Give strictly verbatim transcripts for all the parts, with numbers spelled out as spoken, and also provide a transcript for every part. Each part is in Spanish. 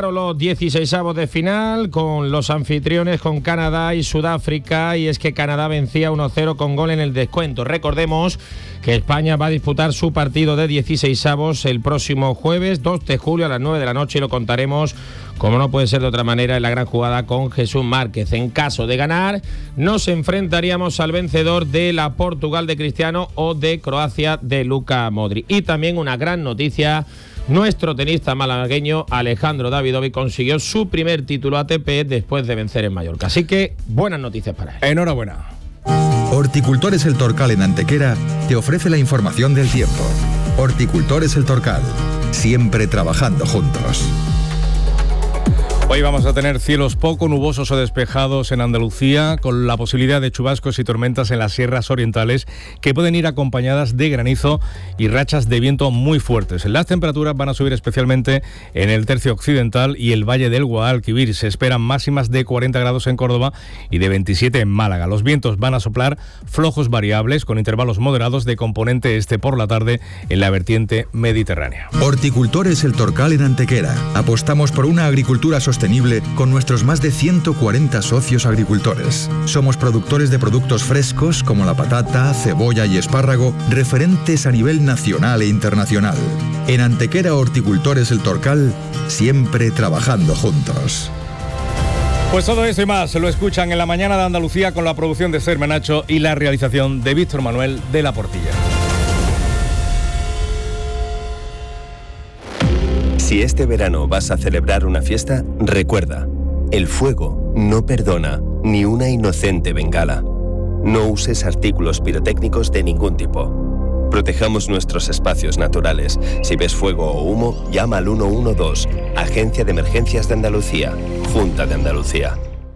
claro los dieciseisavos de final con los anfitriones, con Canadá y Sudáfrica, y es que Canadá vencía uno cero con gol en el descuento. Recordemos que España va a disputar su partido de dieciseisavos el próximo jueves dos de julio a las nueve de la noche, y lo contaremos, como no puede ser de otra manera, en la gran jugada con Jesús Márquez. En caso de ganar, nos enfrentaríamos al vencedor de la Portugal de Cristiano o de Croacia de Luka Modric. Y también una gran noticia: nuestro tenista malagueño Alejandro Davidovic consiguió su primer título A T P después de vencer en Mallorca. Así que buenas noticias para él. Enhorabuena. Horticultores El Torcal en Antequera te ofrece la información del tiempo. Horticultores El Torcal, siempre trabajando juntos. Hoy vamos a tener cielos poco nubosos o despejados en Andalucía, con la posibilidad de chubascos y tormentas en las sierras orientales, que pueden ir acompañadas de granizo y rachas de viento muy fuertes. Las temperaturas van a subir especialmente en el tercio occidental y el valle del Guadalquivir. Se esperan máximas de cuarenta grados en Córdoba y de veintisiete en Málaga. Los vientos van a soplar flojos variables, con intervalos moderados de componente este por la tarde en la vertiente mediterránea. Horticultores El Torcal en Antequera. Apostamos por una agricultura sostenible con nuestros más de ciento cuarenta socios agricultores. Somos productores de productos frescos como la patata, cebolla y espárrago, referentes a nivel nacional e internacional. En Antequera Horticultores El Torcal, siempre trabajando juntos. Pues todo eso y más se lo escuchan en la mañana de Andalucía, con la producción de Serme Nacho y la realización de Víctor Manuel de la Portilla. Si este verano vas a celebrar una fiesta, recuerda, el fuego no perdona ni una inocente bengala. No uses artículos pirotécnicos de ningún tipo. Protejamos nuestros espacios naturales. Si ves fuego o humo, llama al uno uno dos, Agencia de Emergencias de Andalucía, Junta de Andalucía.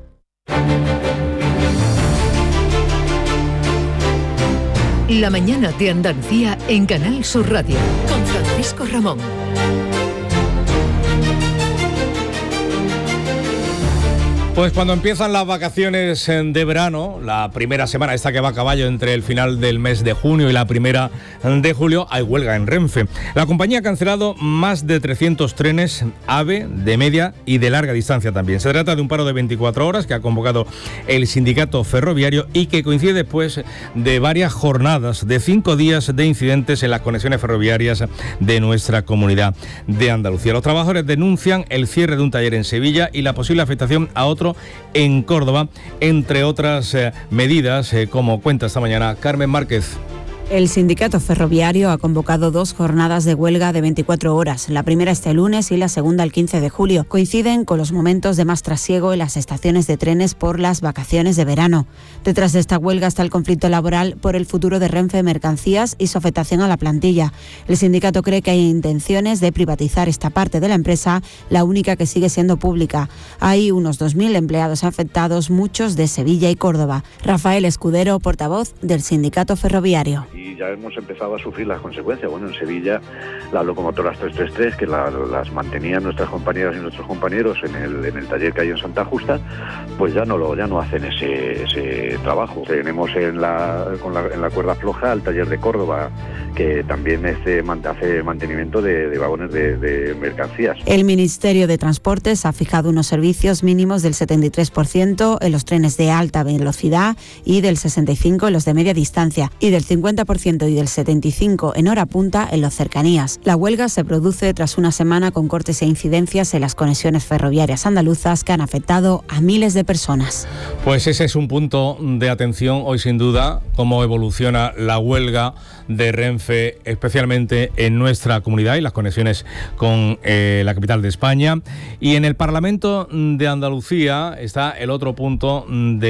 La mañana de Andalucía en Canal Sur Radio, con Francisco Ramón. Pues cuando empiezan las vacaciones de verano, la primera semana esta que va a caballo entre el final del mes de junio y la primera de julio, hay huelga en Renfe. La compañía ha cancelado más de trescientos trenes AVE de media y de larga distancia también. Se trata de un paro de veinticuatro horas que ha convocado el sindicato ferroviario y que coincide después de varias jornadas de cinco días de incidentes en las conexiones ferroviarias de nuestra comunidad de Andalucía. Los trabajadores denuncian el cierre de un taller en Sevilla y la posible afectación a otro en Córdoba, entre otras eh, medidas, eh, como cuenta esta mañana Carmen Márquez. El sindicato ferroviario ha convocado dos jornadas de huelga de veinticuatro horas. La primera este lunes y la segunda el quince de julio. Coinciden con los momentos de más trasiego en las estaciones de trenes por las vacaciones de verano. Detrás de esta huelga está el conflicto laboral por el futuro de Renfe Mercancías y su afectación a la plantilla. El sindicato cree que hay intenciones de privatizar esta parte de la empresa, la única que sigue siendo pública. Hay unos dos mil empleados afectados, muchos de Sevilla y Córdoba. Rafael Escudero, portavoz del sindicato ferroviario. Y ya hemos empezado a sufrir las consecuencias. Bueno, en Sevilla las locomotoras trescientos treinta y tres, que la, las mantenían nuestras compañeras y nuestros compañeros en el, en el taller que hay en Santa Justa, pues ya no lo ya no hacen ese, ese trabajo. Tenemos en la, con la, en la cuerda floja el taller de Córdoba, que también hace, hace mantenimiento de, de vagones de, de mercancías. El Ministerio de Transportes ha fijado unos servicios mínimos del setenta y tres por ciento en los trenes de alta velocidad y del sesenta y cinco por ciento en los de media distancia y del cincuenta por ciento y del setenta y cinco por ciento en hora punta en los cercanías. La huelga se produce tras una semana con cortes e incidencias en las conexiones ferroviarias andaluzas que han afectado a miles de personas. Pues ese es un punto de atención hoy sin duda, cómo evoluciona la huelga de Renfe, especialmente en nuestra comunidad y las conexiones con eh, la capital de España. Y en el Parlamento de Andalucía está el otro punto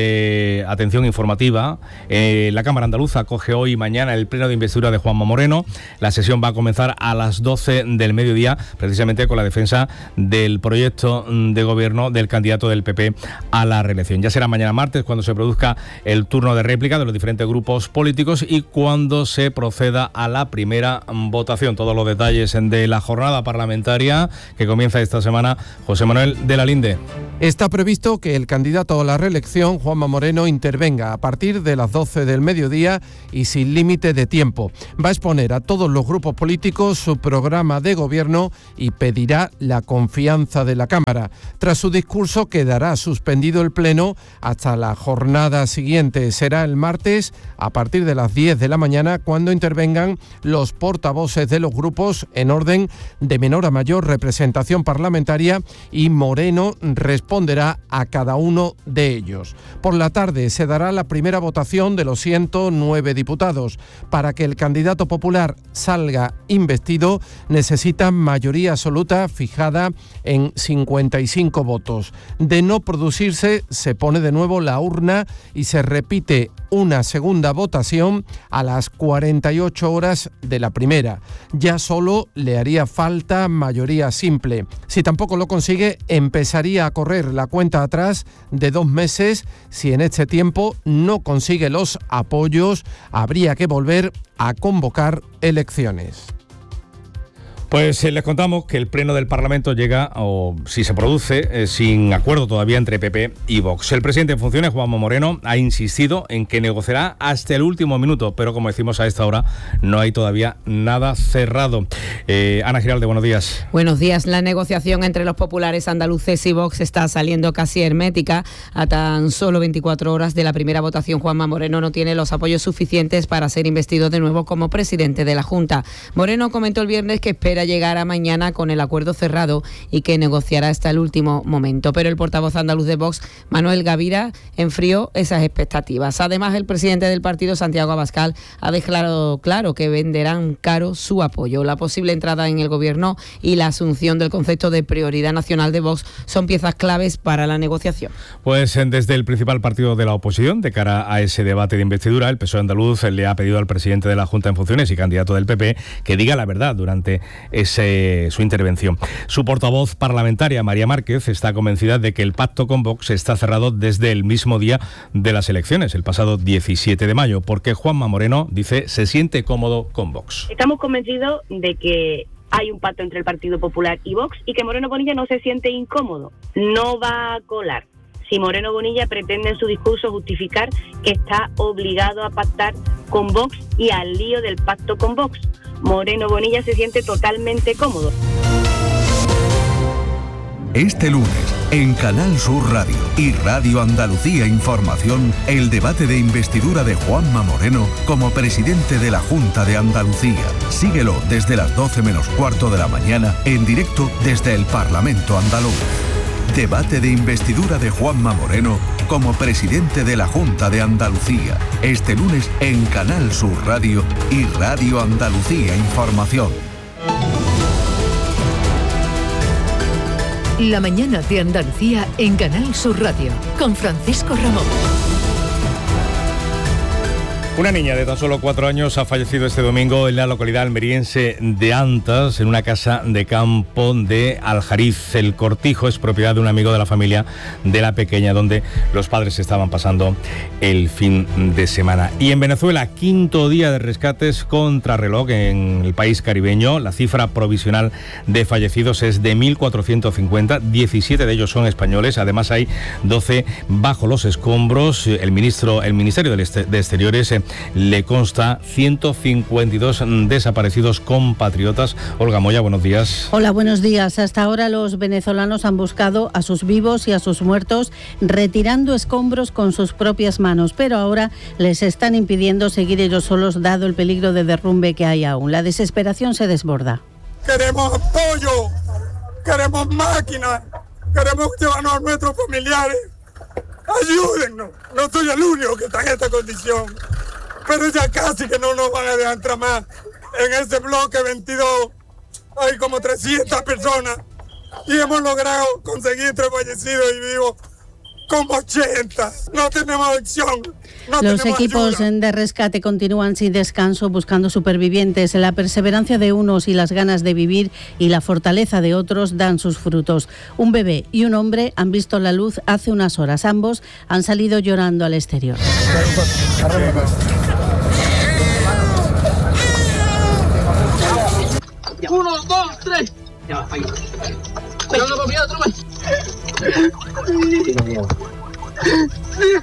de atención informativa. Eh, la Cámara Andaluza acoge hoy y mañana el pleno de investidura de Juanma Moreno. La sesión va a comenzar a las doce del mediodía, precisamente con la defensa del proyecto de gobierno del candidato del P P a la reelección. Ya será mañana martes cuando se produzca el turno de réplica de los diferentes grupos políticos y cuando se proceda a la primera votación. Todos los detalles de la jornada parlamentaria que comienza esta semana, José Manuel de la Linde. Está previsto que el candidato a la reelección, Juanma Moreno, intervenga a partir de las doce del mediodía y sin límite de tiempo. Va a exponer a todos los grupos políticos su programa de gobierno y pedirá la confianza de la Cámara. Tras su discurso quedará suspendido el pleno hasta la jornada siguiente. Será el martes a partir de las diez de la mañana cuando intervengan los portavoces de los grupos en orden de menor a mayor representación parlamentaria y Moreno responderá responderá a cada uno de ellos. Por la tarde se dará la primera votación de los ciento nueve diputados. Para que el candidato popular salga investido, necesita mayoría absoluta fijada en cincuenta y cinco votos. De no producirse, se pone de nuevo la urna y se repite una segunda votación a las cuarenta y ocho horas de la primera. Ya solo le haría falta mayoría simple. Si tampoco lo consigue, empezaría a correr la cuenta atrás de dos meses. Si en este tiempo no consigue los apoyos, habría que volver a convocar elecciones. Pues eh, les contamos que el Pleno del Parlamento llega, o si se produce, eh, sin acuerdo todavía entre P P y Vox. El presidente en funciones, Juanma Moreno, ha insistido en que negociará hasta el último minuto, pero como decimos a esta hora, no hay todavía nada cerrado. Eh, Ana Giralde, buenos días. Buenos días. La negociación entre los populares andaluces y Vox está saliendo casi hermética. A tan solo veinticuatro horas de la primera votación, Juanma Moreno no tiene los apoyos suficientes para ser investido de nuevo como presidente de la Junta. Moreno comentó el viernes que espera llegar a mañana con el acuerdo cerrado y que negociará hasta el último momento. Pero el portavoz andaluz de Vox, Manuel Gavira, enfrió esas expectativas. Además, el presidente del partido, Santiago Abascal, ha declarado claro que venderán caro su apoyo. La posible entrada en el gobierno y la asunción del concepto de prioridad nacional de Vox son piezas claves para la negociación. Pues desde el principal partido de la oposición, de cara a ese debate de investidura, el P S O E andaluz le ha pedido al presidente de la Junta en funciones y candidato del P P que diga la verdad durante ese, su intervención. Su portavoz parlamentaria, María Márquez, está convencida de que el pacto con Vox está cerrado desde el mismo día de las elecciones, el pasado diecisiete de mayo, porque Juanma Moreno, dice, se siente cómodo con Vox. Estamos convencidos de que hay un pacto entre el Partido Popular y Vox y que Moreno Bonilla no se siente incómodo, no va a colar. Si Moreno Bonilla pretende en su discurso justificar que está obligado a pactar con Vox y al lío del pacto con Vox, Moreno Bonilla se siente totalmente cómodo. Este lunes, en Canal Sur Radio y Radio Andalucía Información, el debate de investidura de Juanma Moreno como presidente de la Junta de Andalucía. Síguelo desde las doce menos cuarto de la mañana, en directo desde el Parlamento andaluz. Debate de investidura de Juanma Moreno como presidente de la Junta de Andalucía. Este lunes en Canal Sur Radio y Radio Andalucía Información. La mañana de Andalucía en Canal Sur Radio, con Francisco Ramón. Una niña de tan solo cuatro años ha fallecido este domingo en la localidad almeriense de Antas, en una casa de campo de Aljariz. El cortijo es propiedad de un amigo de la familia de la pequeña, donde los padres estaban pasando el fin de semana. Y en Venezuela, quinto día de rescates contra reloj en el país caribeño. La cifra provisional de fallecidos es de mil cuatrocientos cincuenta, diecisiete de ellos son españoles. Además hay doce bajo los escombros. El ministro, el Ministerio de Exteriores le consta ciento cincuenta y dos desaparecidos compatriotas. Olga Moya, buenos días. Hola, buenos días. Hasta ahora los venezolanos han buscado a sus vivos y a sus muertos retirando escombros con sus propias manos, pero ahora les están impidiendo seguir ellos solos dado el peligro de derrumbe que hay aún. La desesperación se desborda. Queremos apoyo, queremos máquinas, queremos llevarnos a nuestros familiares. Ayúdennos. No soy el único que está en esta condición, pero ya casi que no nos van a dejar entrar más. En ese bloque veintidós hay como trescientas personas y hemos logrado conseguir entre fallecidos y vivos como ochenta. No tenemos opción. No Los tenemos equipos ayuda. de rescate continúan sin descanso buscando supervivientes. La perseverancia de unos y las ganas de vivir y la fortaleza de otros dan sus frutos. Un bebé y un hombre han visto la luz hace unas horas. Ambos han salido llorando al exterior. Uno, dos, tres. Ya va, ahí. Pero no comía otro más.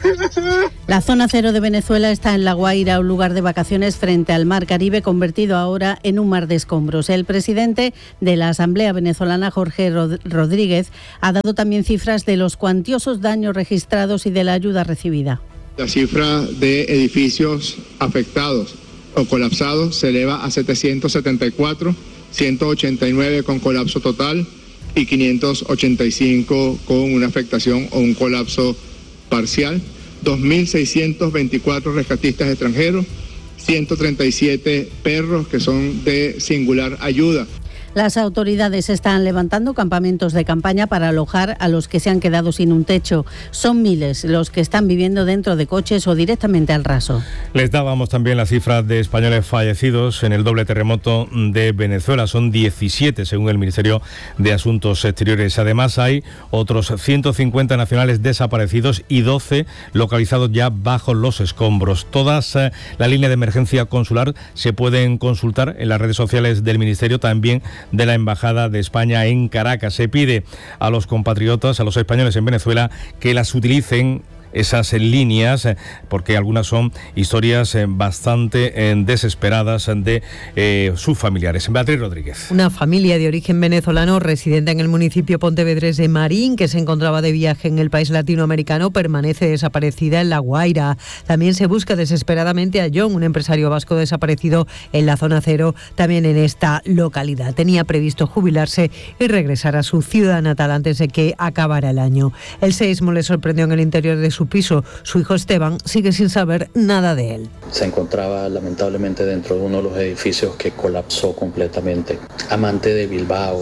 La zona cero de Venezuela está en La Guaira, un lugar de vacaciones frente al mar Caribe, convertido ahora en un mar de escombros. El presidente de la Asamblea Venezolana, Jorge Rodríguez, ha dado también cifras de los cuantiosos daños registrados y de la ayuda recibida. La cifra de edificios afectados o colapsados se eleva a setecientos setenta y cuatro, ciento ochenta y nueve con colapso total y quinientos ochenta y cinco con una afectación o un colapso parcial. dos mil seiscientos veinticuatro rescatistas extranjeros, ciento treinta y siete perros que son de singular ayuda. Las autoridades están levantando campamentos de campaña para alojar a los que se han quedado sin un techo. Son miles los que están viviendo dentro de coches o directamente al raso. Les dábamos también la cifra de españoles fallecidos en el doble terremoto de Venezuela. Son diecisiete, según el Ministerio de Asuntos Exteriores. Además, hay otros ciento cincuenta nacionales desaparecidos y doce localizados ya bajo los escombros. Todas eh, la línea de emergencia consular se pueden consultar en las redes sociales del Ministerio, también de la Embajada de España en Caracas. Se pide a los compatriotas, a los españoles en Venezuela, que las utilicen esas líneas, porque algunas son historias bastante desesperadas de eh, sus familiares. Beatriz Rodríguez. Una familia de origen venezolano residente en el municipio pontevedrés de Marín, que se encontraba de viaje en el país latinoamericano, permanece desaparecida en La Guaira. También se busca desesperadamente a John, un empresario vasco desaparecido en la zona cero, también en esta localidad. Tenía previsto jubilarse y regresar a su ciudad natal antes de que acabara el año. El seísmo le sorprendió en el interior de su piso. Su hijo Esteban sigue sin saber nada de él. Se encontraba lamentablemente dentro de uno de los edificios que colapsó completamente. Amante de Bilbao,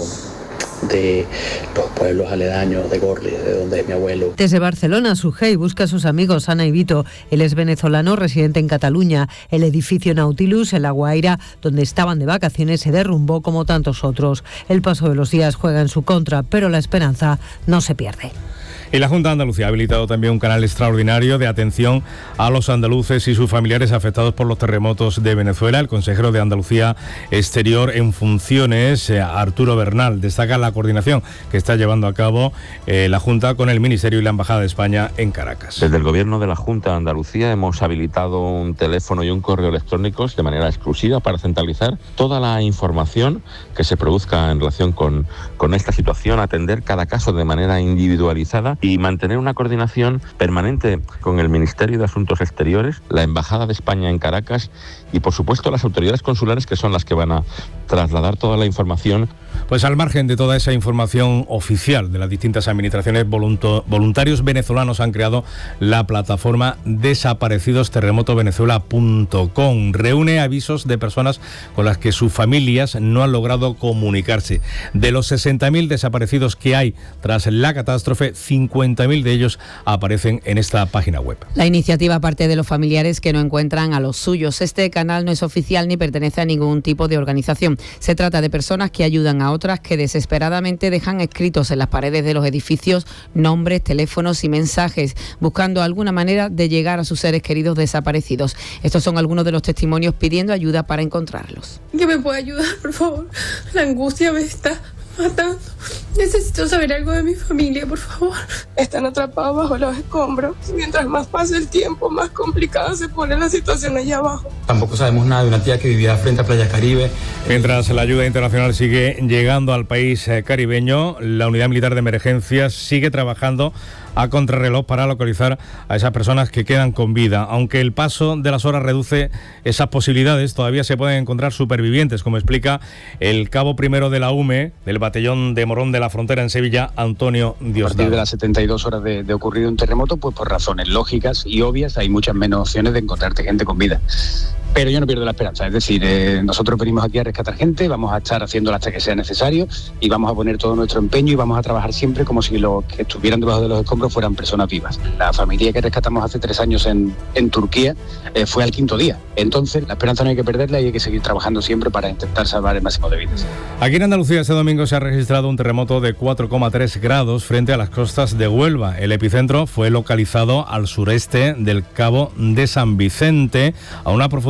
de los pueblos aledaños, de Gorli, de donde es mi abuelo. Desde Barcelona, Sujei busca a sus amigos Ana y Vito. Él es venezolano residente en Cataluña. El edificio Nautilus en La Guaira, donde estaban de vacaciones, se derrumbó como tantos otros. El paso de los días juega en su contra, pero la esperanza no se pierde. Y la Junta de Andalucía ha habilitado también un canal extraordinario de atención a los andaluces y sus familiares afectados por los terremotos de Venezuela. El consejero de Andalucía Exterior en funciones, Arturo Bernal, destaca la coordinación que está llevando a cabo eh, la Junta con el Ministerio y la Embajada de España en Caracas. Desde el Gobierno de la Junta de Andalucía hemos habilitado un teléfono y un correo electrónicos de manera exclusiva para centralizar toda la información que se produzca en relación con, con esta situación, atender cada caso de manera individualizada y mantener una coordinación permanente con el Ministerio de Asuntos Exteriores, la Embajada de España en Caracas y, por supuesto, las autoridades consulares, que son las que van a trasladar toda la información. Pues al margen de toda esa información oficial de las distintas administraciones, voluntarios venezolanos han creado la plataforma desaparecidos terremoto venezuela punto com. Reúne avisos de personas con las que sus familias no han logrado comunicarse. De los sesenta mil desaparecidos que hay tras la catástrofe, cincuenta mil de ellos aparecen en esta página web. La iniciativa parte de los familiares que no encuentran a los suyos. Este canal no es oficial ni pertenece a ningún tipo de organización. Se trata de personas que ayudan a otras que desesperadamente dejan escritos en las paredes de los edificios nombres, teléfonos y mensajes, buscando alguna manera de llegar a sus seres queridos desaparecidos. Estos son algunos de los testimonios pidiendo ayuda para encontrarlos. ¿Que me pueda ayudar, por favor? La angustia me está matando. Necesito saber algo de mi familia, por favor. Están atrapados bajo los escombros. Mientras más pasa el tiempo, más complicada se pone la situación allá abajo. Tampoco sabemos nada de una tía que vivía frente a Playa Caribe. Mientras la ayuda internacional sigue llegando al país caribeño, la Unidad Militar de Emergencias sigue trabajando a contrarreloj para localizar a esas personas que quedan con vida. Aunque el paso de las horas reduce esas posibilidades, todavía se pueden encontrar supervivientes, como explica el cabo primero de la U M E, del batallón de Morón de la Frontera en Sevilla, Antonio Diosdado. A partir de las setenta y dos horas de, de ocurrido un terremoto, pues por razones lógicas y obvias hay muchas menos opciones de encontrarte gente con vida. Pero yo no pierdo la esperanza, es decir, eh, nosotros venimos aquí a rescatar gente, vamos a estar haciéndolo hasta que sea necesario y vamos a poner todo nuestro empeño y vamos a trabajar siempre como si los que estuvieran debajo de los escombros fueran personas vivas. La familia que rescatamos hace tres años en, en Turquía eh, fue al quinto día, entonces la esperanza no hay que perderla y hay que seguir trabajando siempre para intentar salvar el máximo de vidas. Aquí en Andalucía este domingo se ha registrado un terremoto de cuatro coma tres grados frente a las costas de Huelva. El epicentro fue localizado al sureste del Cabo de San Vicente, a una profundidad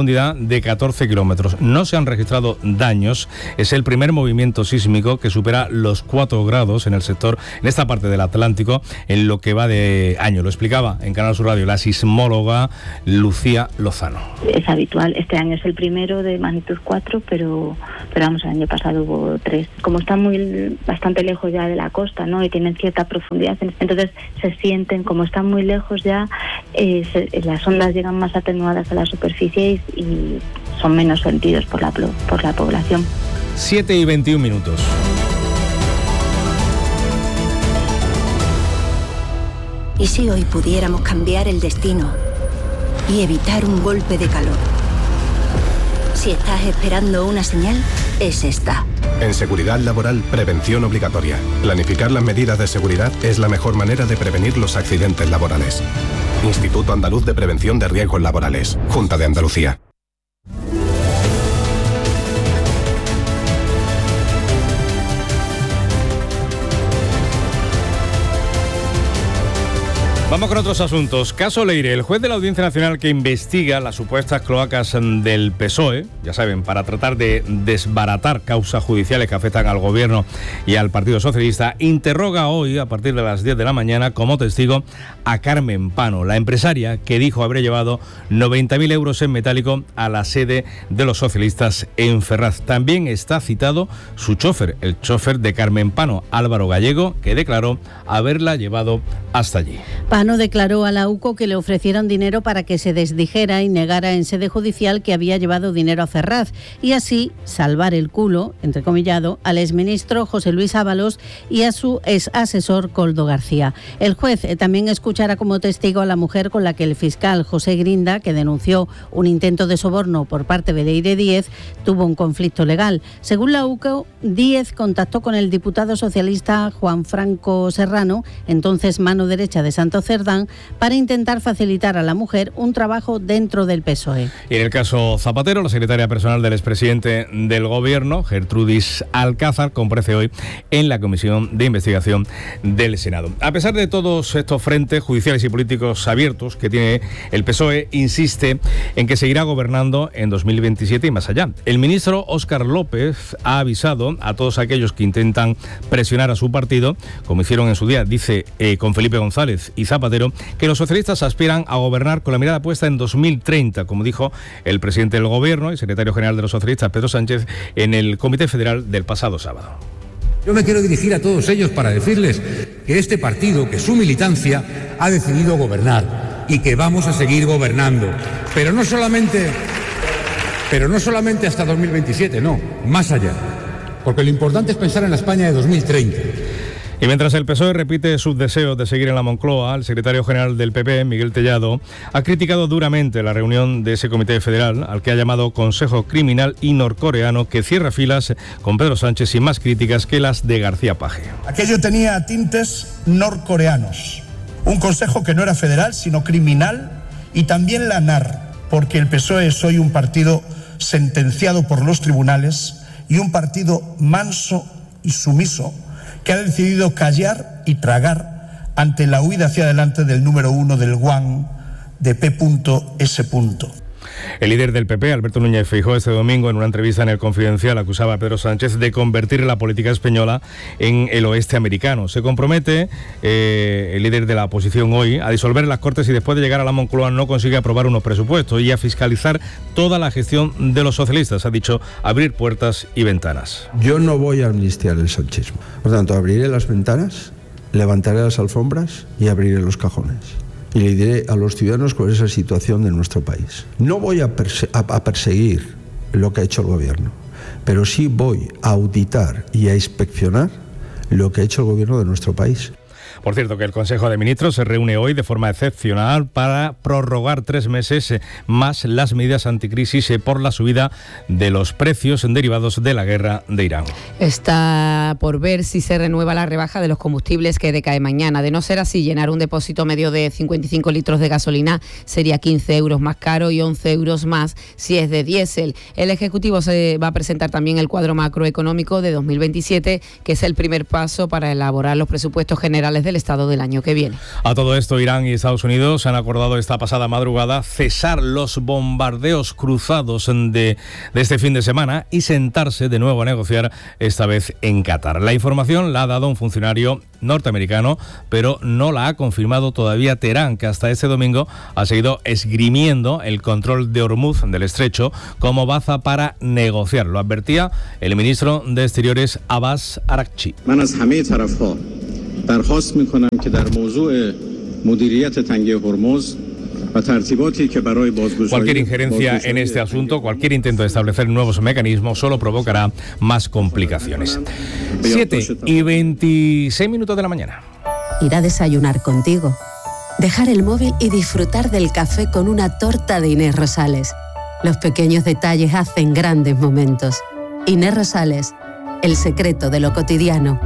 profundidad de catorce kilómetros. No se han registrado daños. Es el primer movimiento sísmico que supera los cuatro grados en el sector, en esta parte del Atlántico, en lo que va de año. Lo explicaba en Canal Sur Radio la sismóloga Lucía Lozano. Es habitual, este año es el primero de magnitud cuatro, pero, pero vamos, el año pasado hubo tres. Como están muy bastante lejos ya de la costa, ¿no?, y tienen cierta profundidad, entonces se sienten, como están muy lejos ya, eh, se, las ondas llegan más atenuadas a la superficie y, y son menos sentidos por la, por la población. siete y veintiún minutos. ¿Y si hoy pudiéramos cambiar el destino y evitar un golpe de calor? Si estás esperando una señal, es esta. En seguridad laboral, prevención obligatoria. Planificar las medidas de seguridad es la mejor manera de prevenir los accidentes laborales. Instituto Andaluz de Prevención de Riesgos Laborales. Junta de Andalucía. Vamos con otros asuntos. Caso Leire. El juez de la Audiencia Nacional que investiga las supuestas cloacas del P S O E, ya saben, para tratar de desbaratar causas judiciales que afectan al Gobierno y al Partido Socialista, interroga hoy, a partir de las diez de la mañana, como testigo a Carmen Pano, la empresaria que dijo haber llevado noventa mil euros en metálico a la sede de los socialistas en Ferraz. También está citado su chofer, el chofer de Carmen Pano, Álvaro Gallego, que declaró haberla llevado hasta allí. Pano declaró a la U C O que le ofrecieron dinero para que se desdijera y negara en sede judicial que había llevado dinero a Ferraz y así salvar el culo, entrecomillado, al exministro José Luis Ábalos y a su ex asesor Koldo García. El juez también escuchará como testigo a la mujer con la que el fiscal José Grinda, que denunció un intento de soborno por parte de Leire Díez, tuvo un conflicto legal. Según la U C O, Díez contactó con el diputado socialista Juan Franco Serrano, entonces mano derecha de Santo Cerdán, para intentar facilitar a la mujer un trabajo dentro del P S O E. Y en el caso Zapatero, la secretaria personal del expresidente del Gobierno, Gertrudis Alcázar, comparece hoy en la Comisión de Investigación del Senado. A pesar de todos estos frentes judiciales y políticos abiertos que tiene el P S O E, insiste en que seguirá gobernando en dos mil veintisiete y más allá. El ministro Óscar López ha avisado a todos aquellos que intentan presionar a su partido, como hicieron en su día, dice, eh, con Felipe González y Zapatero, que los socialistas aspiran a gobernar con la mirada puesta en dos mil treinta, como dijo el presidente del Gobierno y secretario general de los socialistas, Pedro Sánchez, en el Comité Federal del pasado sábado. Yo me quiero dirigir a todos ellos para decirles que este partido, que su militancia, ha decidido gobernar y que vamos a seguir gobernando. Pero no solamente, pero no solamente hasta dos mil veintisiete, no, más allá. Porque lo importante es pensar en la España de dos mil treinta. Y mientras el P S O E repite sus deseos de seguir en la Moncloa, el secretario general del P P, Miguel Tellado, ha criticado duramente la reunión de ese comité federal, al que ha llamado Consejo Criminal y Norcoreano, que cierra filas con Pedro Sánchez y más críticas que las de García Paje. Aquello tenía tintes norcoreanos. Un consejo que no era federal, sino criminal, y también la N A R, porque el P S O E es hoy un partido sentenciado por los tribunales y un partido manso y sumiso, que ha decidido callar y tragar ante la huida hacia adelante del número uno del Guan, de P S. El líder del P P, Alberto Núñez Feijóo, este domingo en una entrevista en El Confidencial acusaba a Pedro Sánchez de convertir la política española en el oeste americano. Se compromete eh, el líder de la oposición hoy a disolver las Cortes y después de llegar a la Moncloa no consigue aprobar unos presupuestos y a fiscalizar toda la gestión de los socialistas. Ha dicho abrir puertas y ventanas. Yo no voy a amnistiar el sanchismo. Por tanto, abriré las ventanas, levantaré las alfombras y abriré los cajones. Y le diré a los ciudadanos cuál es la situación de nuestro país. No voy a, perse- a, a perseguir lo que ha hecho el Gobierno, pero sí voy a auditar y a inspeccionar lo que ha hecho el Gobierno de nuestro país. Por cierto, que el Consejo de Ministros se reúne hoy de forma excepcional para prorrogar tres meses más las medidas anticrisis por la subida de los precios derivados de la guerra de Irán. Está por ver si se renueva la rebaja de los combustibles que decae mañana. De no ser así, llenar un depósito medio de cincuenta y cinco litros de gasolina sería quince euros más caro y once euros más si es de diésel. El Ejecutivo se va a presentar también el cuadro macroeconómico de dos mil veintisiete, que es el primer paso para elaborar los presupuestos generales de del Estado del año que viene. A todo esto, Irán y Estados Unidos han acordado esta pasada madrugada cesar los bombardeos cruzados de, de este fin de semana y sentarse de nuevo a negociar, esta vez en Qatar. La información la ha dado un funcionario norteamericano, pero no la ha confirmado todavía Teherán, que hasta este domingo ha seguido esgrimiendo el control de Hormuz del estrecho como baza para negociar. Lo advertía el ministro de Exteriores Abbas Araghchi. Cualquier injerencia en este asunto, cualquier intento de establecer nuevos mecanismos solo provocará más complicaciones. siete y veintiséis minutos de la mañana. Ir a desayunar contigo, dejar el móvil y disfrutar del café con una torta de Inés Rosales. Los pequeños detalles hacen grandes momentos. Inés Rosales, el secreto de lo cotidiano.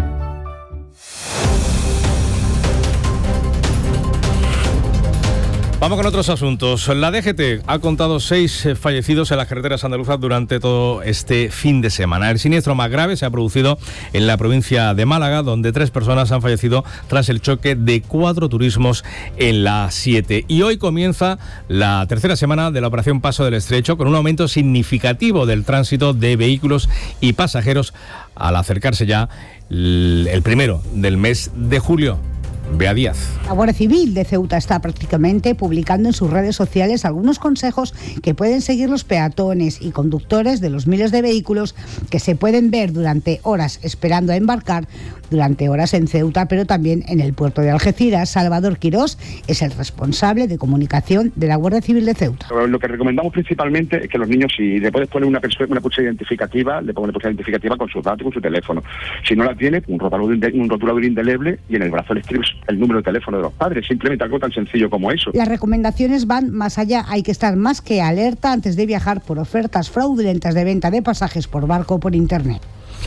Vamos con otros asuntos. La D G T ha contado seis fallecidos en las carreteras andaluzas durante todo este fin de semana. El siniestro más grave se ha producido en la provincia de Málaga, donde tres personas han fallecido tras el choque de cuatro turismos en la A siete. Y hoy comienza la tercera semana de la operación Paso del Estrecho, con un aumento significativo del tránsito de vehículos y pasajeros al acercarse ya el primero del mes de julio. Bea Díaz. La Guardia Civil de Ceuta está prácticamente publicando en sus redes sociales algunos consejos que pueden seguir los peatones y conductores de los miles de vehículos que se pueden ver durante horas esperando a embarcar, durante horas en Ceuta, pero también en el puerto de Algeciras. Salvador Quirós es el responsable de comunicación de la Guardia Civil de Ceuta. Lo que recomendamos principalmente es que los niños, si le puedes poner una, una pulsera identificativa, le pongan una pulsera identificativa con sus datos y con su teléfono. Si no la tiene, un rotulador, un rotulador indeleble y en el brazo le escribes el número de teléfono de los padres, simplemente algo tan sencillo como eso. Las recomendaciones van más allá, hay que estar más que alerta antes de viajar por ofertas fraudulentas de venta de pasajes por barco o por internet.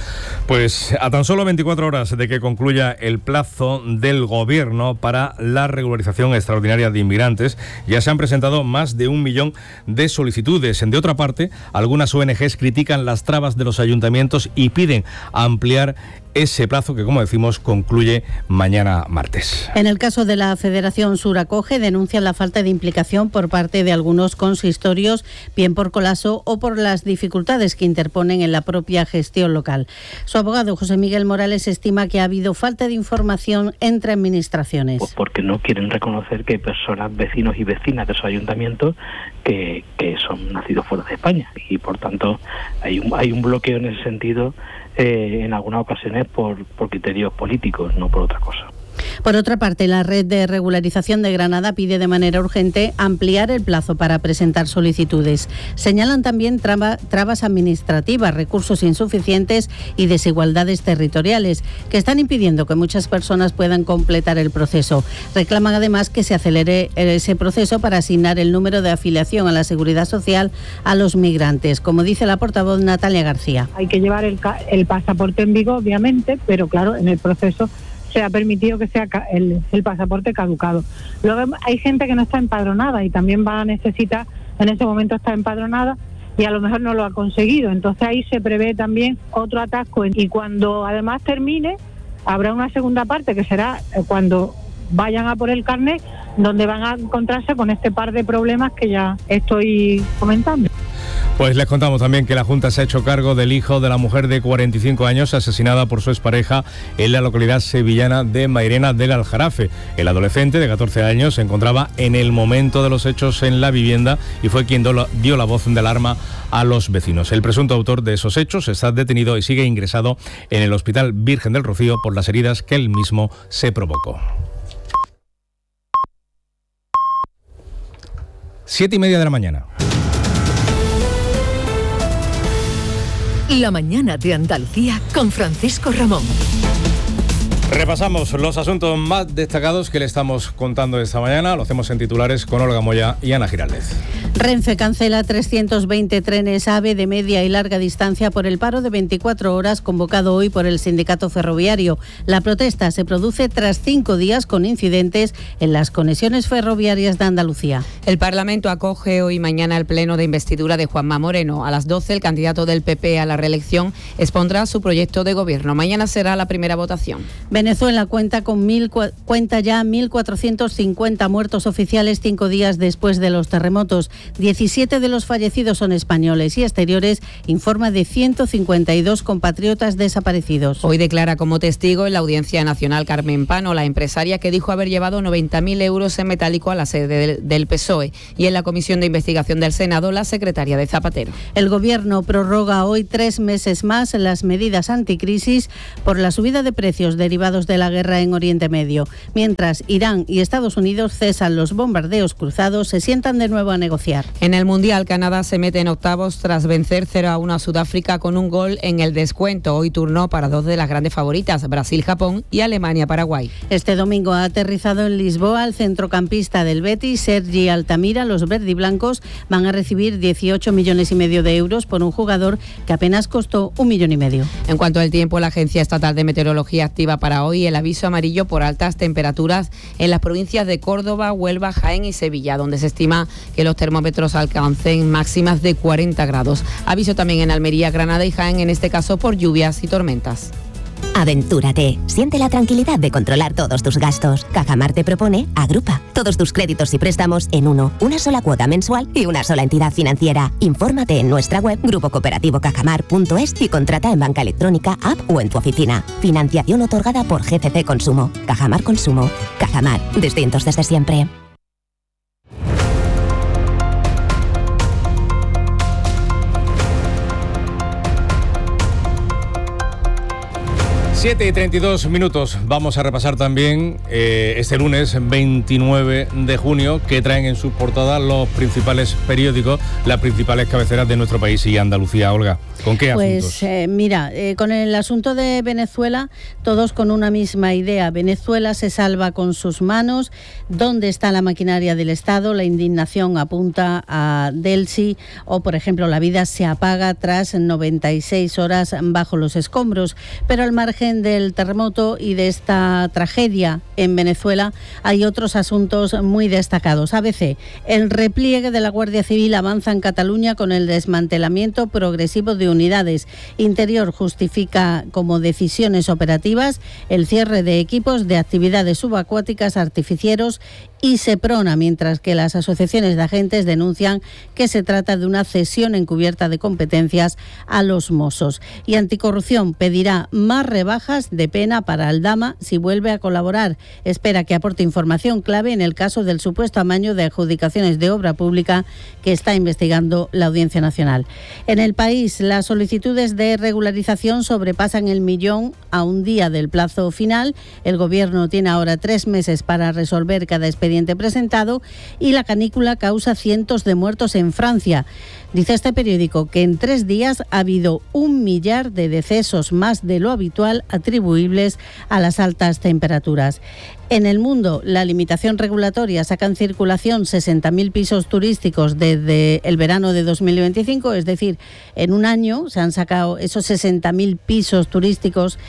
Pues a tan solo veinticuatro horas de que concluya el plazo del Gobierno para la regularización extraordinaria de inmigrantes, ya se han presentado más de un millón de solicitudes. De otra parte, algunas O N Ges critican las trabas de los ayuntamientos y piden ampliar ese plazo que, como decimos, concluye mañana martes. En el caso de la Federación Sur Acoge, denuncian la falta de implicación por parte de algunos consistorios, bien por colapso o por las dificultades que interponen en la propia gestión local. Su abogado, José Miguel Morales, estima que ha habido falta de información entre administraciones. Pues porque no quieren reconocer que hay personas, vecinos y vecinas de esos ayuntamientos que, que son nacidos fuera de España y, por tanto, hay un, hay un bloqueo en ese sentido. Eh, en algunas ocasiones por, por criterios políticos, no por otra cosa. Por otra parte, la Red de Regularización de Granada pide de manera urgente ampliar el plazo para presentar solicitudes. Señalan también traba, trabas administrativas, recursos insuficientes y desigualdades territoriales que están impidiendo que muchas personas puedan completar el proceso. Reclaman además que se acelere ese proceso para asignar el número de afiliación a la Seguridad Social a los migrantes, como dice la portavoz Natalia García. Hay que llevar el, el pasaporte en vigor, obviamente, pero claro, en el proceso se ha permitido que sea el, el pasaporte caducado. Luego hay gente que no está empadronada y también va a necesitar en ese momento estar empadronada y a lo mejor no lo ha conseguido. Entonces ahí se prevé también otro atasco y cuando además termine habrá una segunda parte que será cuando vayan a por el carnet, donde van a encontrarse con este par de problemas que ya estoy comentando. Pues les contamos también que la Junta se ha hecho cargo del hijo de la mujer de cuarenta y cinco años asesinada por su expareja en la localidad sevillana de Mairena del Aljarafe. El adolescente de catorce años se encontraba en el momento de los hechos en la vivienda y fue quien dio la voz de alarma a los vecinos. El presunto autor de esos hechos está detenido y sigue ingresado en el Hospital Virgen del Rocío por las heridas que él mismo se provocó. Siete y media de la mañana. La mañana de Andalucía con Francisco Ramón. Repasamos los asuntos más destacados que le estamos contando esta mañana. Lo hacemos en titulares con Olga Moya y Ana Giraldez. Renfe cancela trescientos veinte trenes AVE de media y larga distancia por el paro de veinticuatro horas convocado hoy por el sindicato ferroviario. La protesta se produce tras cinco días con incidentes en las conexiones ferroviarias de Andalucía. El Parlamento acoge hoy y mañana el pleno de investidura de Juanma Moreno. A las doce, el candidato del P P a la reelección expondrá su proyecto de gobierno. Mañana será la primera votación. Venezuela cuenta con mil, cuenta ya mil cuatrocientos cincuenta muertos oficiales cinco días después de los terremotos. diecisiete de los fallecidos son españoles y Exteriores informa de ciento cincuenta y dos compatriotas desaparecidos. Hoy declara como testigo en la Audiencia Nacional Carmen Pano, la empresaria que dijo haber llevado noventa mil euros en metálico a la sede del, del P S O E, y en la Comisión de Investigación del Senado, la secretaria de Zapatero. El Gobierno prorroga hoy tres meses más las medidas anticrisis por la subida de precios derivados de la guerra en Oriente Medio. Mientras Irán y Estados Unidos cesan los bombardeos cruzados, se sientan de nuevo a negociar. En el Mundial, Canadá se mete en octavos tras vencer cero a uno a Sudáfrica con un gol en el descuento. Hoy turno para dos de las grandes favoritas, Brasil-Japón y Alemania-Paraguay. Este domingo ha aterrizado en Lisboa el centrocampista del Betis, Sergi Altamira. Los verdiblancos van a recibir dieciocho millones y medio de euros por un jugador que apenas costó un millón y medio. En cuanto al tiempo, la Agencia Estatal de Meteorología activa para hoy el aviso amarillo por altas temperaturas en las provincias de Córdoba, Huelva, Jaén y Sevilla, donde se estima que los termómetros alcancen máximas de cuarenta grados. Aviso también en Almería, Granada y Jaén, en este caso por lluvias y tormentas. Aventúrate. Siente la tranquilidad de controlar todos tus gastos. Cajamar te propone Agrupa todos tus créditos y préstamos en uno, una sola cuota mensual y una sola entidad financiera. Infórmate en nuestra web grupo cooperativo cajamar punto es y contrata en banca electrónica, app o en tu oficina. Financiación otorgada por G C C Consumo. Cajamar Consumo. Cajamar. Distintos desde siempre. siete y treinta y dos minutos. Vamos a repasar también eh, este lunes veintinueve de junio, que traen en sus portadas los principales periódicos, las principales cabeceras de nuestro país y Andalucía. Olga, ¿con qué asuntos? Pues eh, mira, eh, con el asunto de Venezuela, todos con una misma idea. Venezuela se salva con sus manos. ¿Dónde está la maquinaria del Estado? La indignación apunta a Delsi. O, por ejemplo, la vida se apaga tras noventa y seis horas bajo los escombros. Pero al margen del terremoto y de esta tragedia en Venezuela, hay otros asuntos muy destacados. A B C, el repliegue de la Guardia Civil avanza en Cataluña con el desmantelamiento progresivo de unidades. Interior justifica como decisiones operativas el cierre de equipos de actividades subacuáticas, artificieros y Seprona, mientras que las asociaciones de agentes denuncian que se trata de una cesión encubierta de competencias a los Mossos. Y Anticorrupción pedirá más rebajas de pena para Aldama si vuelve a colaborar. Espera que aporte información clave en el caso del supuesto amaño de adjudicaciones de obra pública que está investigando la Audiencia Nacional. En El País, las solicitudes de regularización sobrepasan el millón a un día del plazo final. El Gobierno tiene ahora tres meses para resolver cada expediente presentado y la canícula causa cientos de muertos en Francia. Dice este periódico que en tres días ha habido un millar de decesos más de lo habitual atribuibles a las altas temperaturas. En El Mundo, la limitación regulatoria saca en circulación sesenta mil pisos turísticos desde el verano de dos mil veinticinco, es decir, en un año se han sacado esos sesenta mil pisos turísticos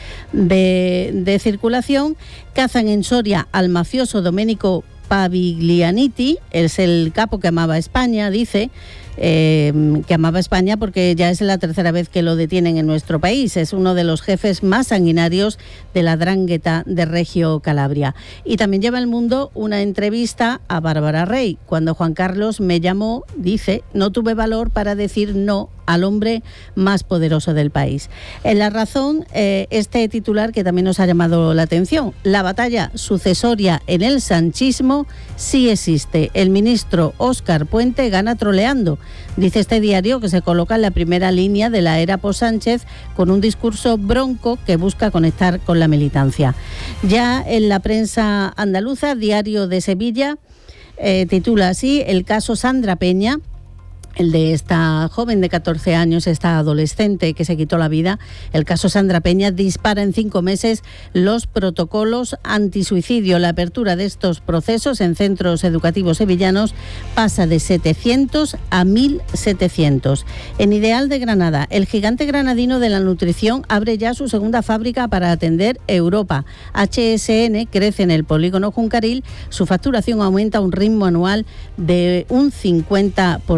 de, de circulación. Cazan en Soria al mafioso Domenico Paviglianiti, es el capo que amaba España, dice, eh, que amaba España porque ya es la tercera vez que lo detienen en nuestro país. Es uno de los jefes más sanguinarios de la Drangheta de Reggio Calabria. Y también lleva El Mundo una entrevista a Bárbara Rey. Cuando Juan Carlos me llamó, dice, no tuve valor para decir no al hombre más poderoso del país. En La Razón, eh, este titular que también nos ha llamado la atención: la batalla sucesoria en el sanchismo sí existe. El ministro Óscar Puente gana troleando. Dice este diario que se coloca en la primera línea de la era post-Sánchez con un discurso bronco que busca conectar con la militancia. Ya en la prensa andaluza, Diario de Sevilla, eh, titula así: el caso Sandra Peña, el de esta joven de catorce años, esta adolescente que se quitó la vida. El caso Sandra Peña dispara en cinco meses los protocolos antisuicidio. La apertura de estos procesos en centros educativos sevillanos pasa de setecientos a mil setecientos. En Ideal de Granada, el gigante granadino de la nutrición abre ya su segunda fábrica para atender Europa. H S N crece en el polígono Juncaril, su facturación aumenta a un ritmo anual de un cincuenta por ciento.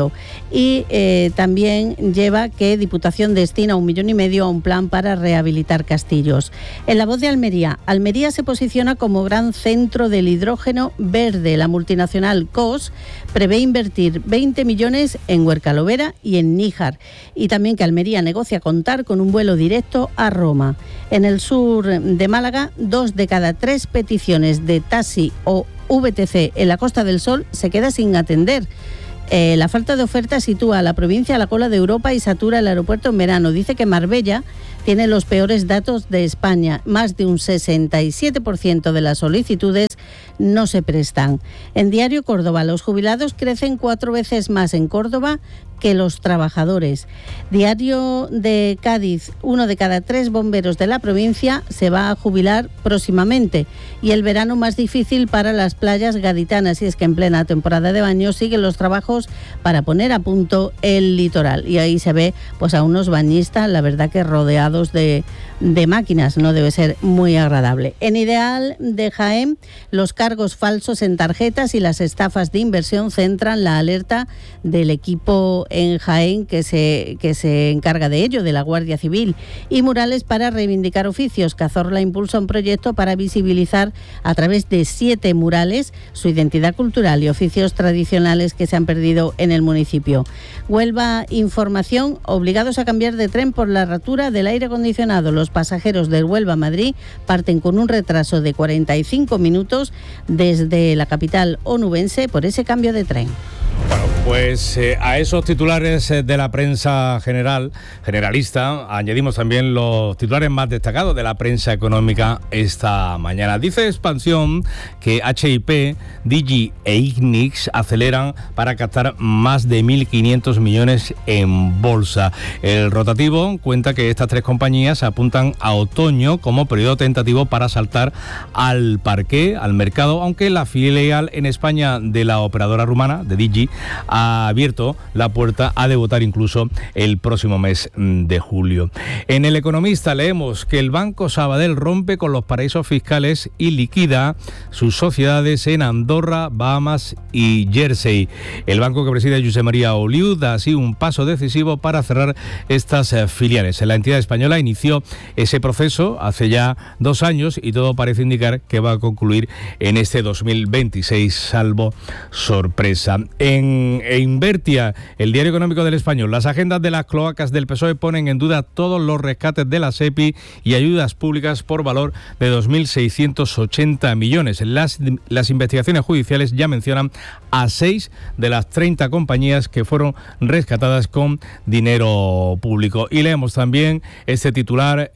Estado. Y eh, también lleva que Diputación destina un millón y medio a un plan para rehabilitar castillos. En La Voz de Almería, Almería se posiciona como gran centro del hidrógeno verde. La multinacional C O S prevé invertir veinte millones en Huercalovera y en Níjar. Y también que Almería negocia contar con un vuelo directo a Roma. En el sur de Málaga, dos de cada tres peticiones de taxi o V T C en la Costa del Sol se queda sin atender. Eh, la falta de oferta sitúa a la provincia a la cola de Europa y satura el aeropuerto en verano. Dice que Marbella tiene los peores datos de España. Más de un sesenta y siete por ciento de las solicitudes no se prestan. En Diario Córdoba, los jubilados crecen cuatro veces más en Córdoba que los trabajadores. Diario de Cádiz, uno de cada tres bomberos de la provincia se va a jubilar próximamente. Y el verano más difícil para las playas gaditanas, y es que en plena temporada de baño siguen los trabajos para poner a punto el litoral. Y ahí se ve pues a unos bañistas, la verdad que rodeados de, de máquinas, no debe ser muy agradable. En Ideal de Jaén, los cargos falsos en tarjetas y las estafas de inversión centran la alerta del equipo en Jaén que se, que se encarga de ello, de la Guardia Civil. Y murales para reivindicar oficios. Cazorla impulsa un proyecto para visibilizar a través de siete murales su identidad cultural y oficios tradicionales que se han perdido en el municipio. Huelva Información, obligados a cambiar de tren por la rotura del aire acondicionado. Los pasajeros del Huelva a Madrid parten con un retraso de cuarenta y cinco minutos desde la capital onubense por ese cambio de tren. Bueno, pues eh, a esos titulares eh, de la prensa general, generalista, añadimos también los titulares más destacados de la prensa económica esta mañana. Dice Expansión que H I P, Digi e Ignix aceleran para captar más de mil quinientos millones en bolsa. El rotativo cuenta que estas tres compañías apuntan a otoño como periodo tentativo para saltar al parqué, al mercado, aunque la filial en España de la operadora rumana, de Digi, ha abierto la puerta a debutar incluso el próximo mes de julio. En El Economista leemos que el Banco Sabadell rompe con los paraísos fiscales y liquida sus sociedades en Andorra, Bahamas y Jersey. El banco que preside Josep María Oliu da así un paso decisivo para cerrar estas filiales. La entidad española inició ese proceso hace ya dos años y todo parece indicar que va a concluir en este dos mil veintiséis, salvo sorpresa. En Invertia, el diario económico del Español, las agendas de las cloacas del P S O E ponen en duda todos los rescates de la SEPI y ayudas públicas por valor de dos mil seiscientos ochenta millones. Las, las investigaciones judiciales ya mencionan a seis de las treinta compañías que fueron rescatadas con dinero público. Y leemos también este titular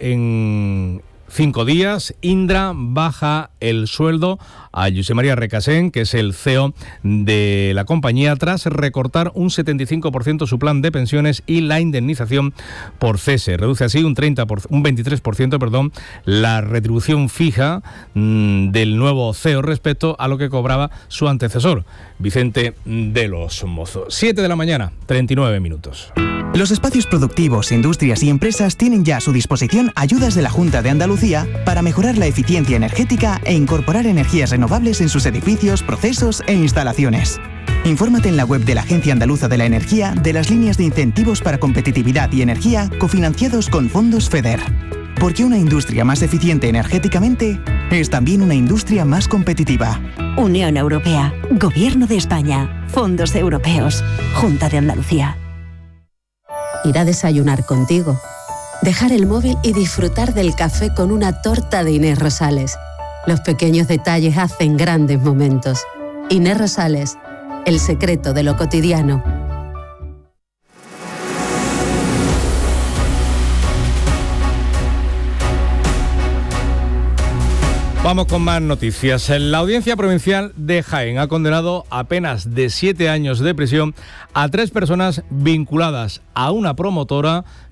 en Cinco días, Indra baja el sueldo a Josep María Recasén, que es el C E O de la compañía, tras recortar un setenta y cinco por ciento su plan de pensiones y la indemnización por cese. Reduce así un, treinta por ciento, un veintitrés por ciento perdón, la retribución fija mmm, del nuevo C E O respecto a lo que cobraba su antecesor, Vicente de los Mozos. siete de la mañana, treinta y nueve minutos. Los espacios productivos, industrias y empresas tienen ya a su disposición ayudas de la Junta de Andalucía para mejorar la eficiencia energética e incorporar energías renovables en sus edificios, procesos e instalaciones. Infórmate en la web de la Agencia Andaluza de la Energía de las líneas de incentivos para competitividad y energía cofinanciados con fondos FEDER. Porque una industria más eficiente energéticamente es también una industria más competitiva. Unión Europea, Gobierno de España, Fondos Europeos, Junta de Andalucía. Ir a desayunar contigo, dejar el móvil y disfrutar del café con una torta de Inés Rosales. Los pequeños detalles hacen grandes momentos. Inés Rosales, el secreto de lo cotidiano. Vamos con más noticias. La Audiencia Provincial de Jaén ha condenado a penas de siete años de prisión a tres personas vinculadas a una promotora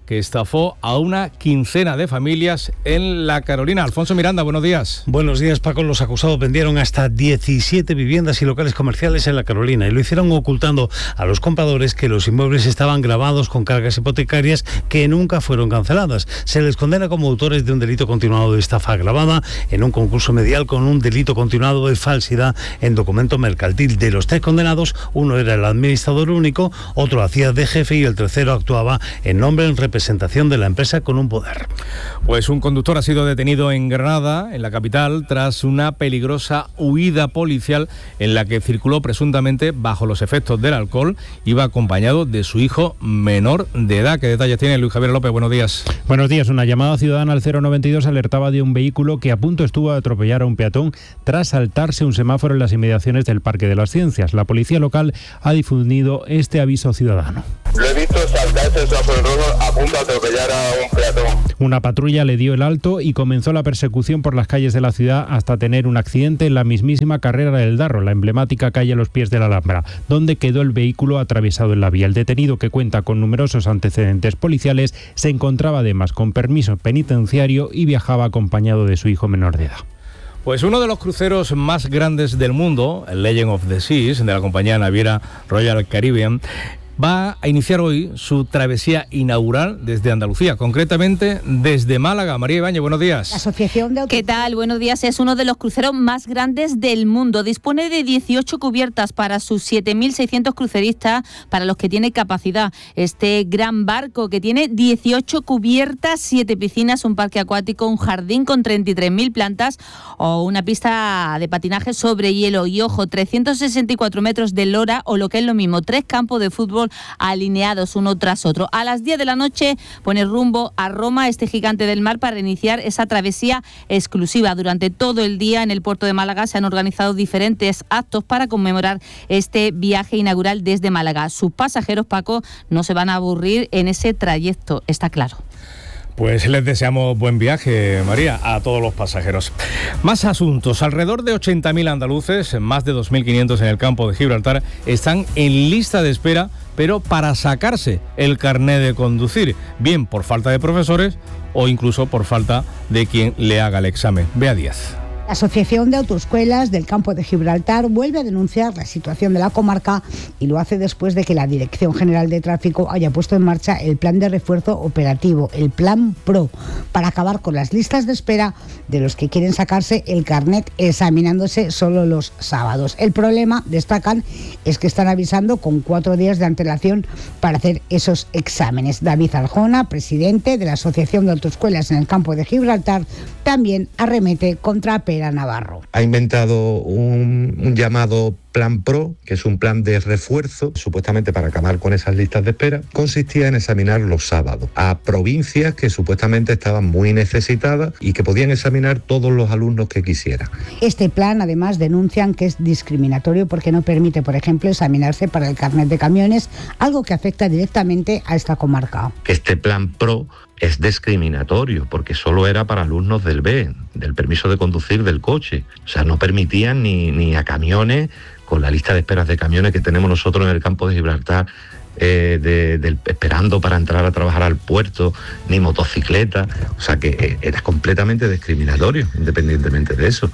que estafó a una quincena de familias en La Carolina. Alfonso Miranda, buenos días. Buenos días, Paco. Los acusados vendieron hasta diecisiete viviendas y locales comerciales en La Carolina y lo hicieron ocultando a los compradores que los inmuebles estaban grabados con cargas hipotecarias que nunca fueron canceladas. Se les condena como autores de un delito continuado de estafa agravada en un concurso medial con un delito continuado de falsidad en documento mercantil. De los tres condenados, uno era el administrador único, otro hacía de jefe y el tercero actuaba en nombre en representación de la empresa con un poder. Pues un conductor ha sido detenido en Granada, en la capital, tras una peligrosa huida policial en la que circuló presuntamente bajo los efectos del alcohol. Iba acompañado de su hijo menor de edad. ¿Qué detalles tiene Luis Javier López? Buenos días. Buenos días. Una llamada ciudadana al cero noventa y dos alertaba de un vehículo que a punto estuvo a atropellar a un peatón tras saltarse un semáforo en las inmediaciones del Parque de las Ciencias. La policía local ha difundido este aviso ciudadano. Lo he visto saltarse el semáforo rojo a punto de atropellar a un peatón. Una patrulla le dio el alto y comenzó la persecución por las calles de la ciudad hasta tener un accidente en la mismísima carrera del Darro, la emblemática calle a los pies de la Alhambra, donde quedó el vehículo atravesado en la vía. El detenido, que cuenta con numerosos antecedentes policiales, se encontraba además con permiso penitenciario y viajaba acompañado de su hijo menor de edad. Pues uno de los cruceros más grandes del mundo, el Legend of the Seas, de la compañía naviera Royal Caribbean, va a iniciar hoy su travesía inaugural desde Andalucía, concretamente desde Málaga. María Ibáñez, buenos días. La Asociación de Autos... ¿Qué tal? Buenos días. Es uno de los cruceros más grandes del mundo. Dispone de dieciocho cubiertas para sus siete mil seiscientos cruceristas, para los que tiene capacidad. Este gran barco que tiene dieciocho cubiertas, siete piscinas, un parque acuático, un jardín con treinta y tres mil plantas o una pista de patinaje sobre hielo. Y ojo, trescientos sesenta y cuatro metros de lora o lo que es lo mismo, tres campos de fútbol alineados uno tras otro. A las diez de la noche pone rumbo a Roma, este gigante del mar, para iniciar esa travesía exclusiva. Durante todo el día en el puerto de Málaga se han organizado diferentes actos para conmemorar este viaje inaugural desde Málaga. Sus pasajeros, Paco, no se van a aburrir en ese trayecto, está claro. Pues les deseamos buen viaje, María, a todos los pasajeros. Más asuntos. Alrededor de ochenta mil andaluces, más de dos mil quinientos en el campo de Gibraltar, están en lista de espera, pero para sacarse el carné de conducir, bien por falta de profesores o incluso por falta de quien le haga el examen. Bea Díaz. La Asociación de Autoescuelas del Campo de Gibraltar vuelve a denunciar la situación de la comarca y lo hace después de que la Dirección General de Tráfico haya puesto en marcha el plan de refuerzo operativo, el Plan PRO, para acabar con las listas de espera de los que quieren sacarse el carnet examinándose solo los sábados. El problema, destacan, es que están avisando con cuatro días de antelación para hacer esos exámenes. David Arjona, presidente de la Asociación de Autoescuelas en el Campo de Gibraltar, también arremete contra Pera Navarro. Ha inventado un, un llamado Plan PRO, que es un plan de refuerzo, supuestamente para acabar con esas listas de espera. Consistía en examinar los sábados a provincias que supuestamente estaban muy necesitadas y que podían examinar todos los alumnos que quisieran. Este plan, además, denuncian que es discriminatorio porque no permite, por ejemplo, examinarse para el carnet de camiones, algo que afecta directamente a esta comarca. Este Plan PRO es discriminatorio porque solo era para alumnos del B, del permiso de conducir del coche. O sea, no permitían ni, ni a camiones, con la lista de esperas de camiones que tenemos nosotros en el campo de Gibraltar, eh, de, de, esperando para entrar a trabajar al puerto, ni motocicletas. O sea, que eh, era completamente discriminatorio, independientemente de eso.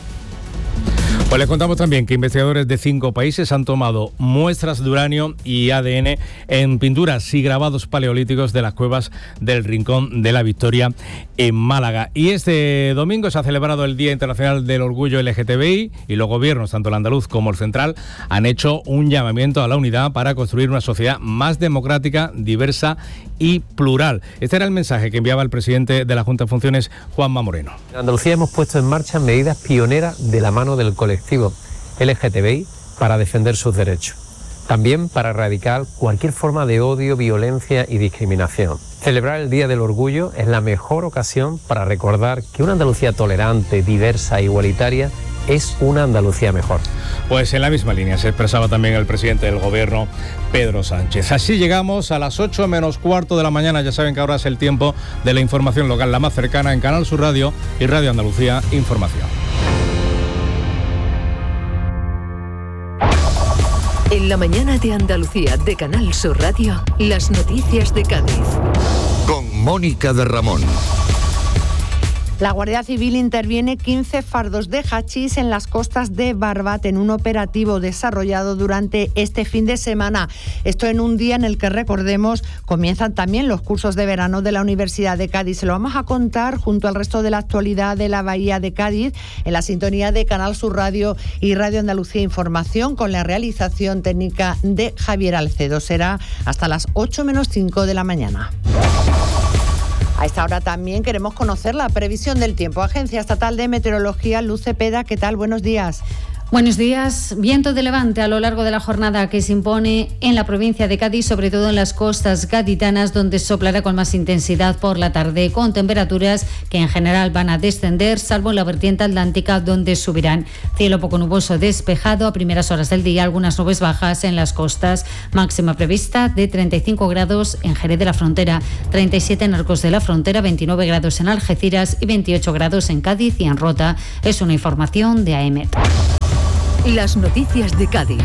Pues les contamos también que investigadores de cinco países han tomado muestras de uranio y A D N en pinturas y grabados paleolíticos de las cuevas del Rincón de la Victoria en Málaga. Y este domingo se ha celebrado el Día Internacional del Orgullo L G T B I y los gobiernos, tanto el andaluz como el central, han hecho un llamamiento a la unidad para construir una sociedad más democrática, diversa y plural. Este era el mensaje que enviaba el presidente de la Junta de Funciones, Juanma Moreno. En Andalucía hemos puesto en marcha medidas pioneras de la mano del colectivo L G T B I para defender sus derechos. También para erradicar cualquier forma de odio, violencia y discriminación. Celebrar el Día del Orgullo es la mejor ocasión para recordar que una Andalucía tolerante, diversa e igualitaria es una Andalucía mejor. Pues en la misma línea se expresaba también el presidente del Gobierno, Pedro Sánchez. Así llegamos a las ocho menos cuarto de la mañana. Ya saben que ahora es el tiempo de la información local, la más cercana, en Canal Sur Radio y Radio Andalucía Información. En la mañana de Andalucía de Canal Sur Radio, las noticias de Cádiz. con Mónica de Ramón. La Guardia Civil interviene quince fardos de hachís en las costas de Barbate en un operativo desarrollado durante este fin de semana. Esto en un día en el que, recordemos, comienzan también los cursos de verano de la Universidad de Cádiz. Se lo vamos a contar junto al resto de la actualidad de la Bahía de Cádiz en la sintonía de Canal Sur Radio y Radio Andalucía Información, con la realización técnica de Javier Alcedo. Será hasta las ocho menos cinco de la mañana. A esta hora también queremos conocer la previsión del tiempo. Agencia Estatal de Meteorología, Luz Cepeda, ¿qué tal? Buenos días. Buenos días. Viento de levante a lo largo de la jornada que se impone en la provincia de Cádiz, sobre todo en las costas gaditanas, donde soplará con más intensidad por la tarde, con temperaturas que en general van a descender, salvo en la vertiente atlántica, donde subirán. Cielo poco nuboso despejado a primeras horas del día, algunas nubes bajas en las costas. Máxima prevista de treinta y cinco grados en Jerez de la Frontera, treinta y siete en Arcos de la Frontera, veintinueve grados en Algeciras y veintiocho grados en Cádiz y en Rota. Es una información de A E M E T. Las noticias de Cádiz.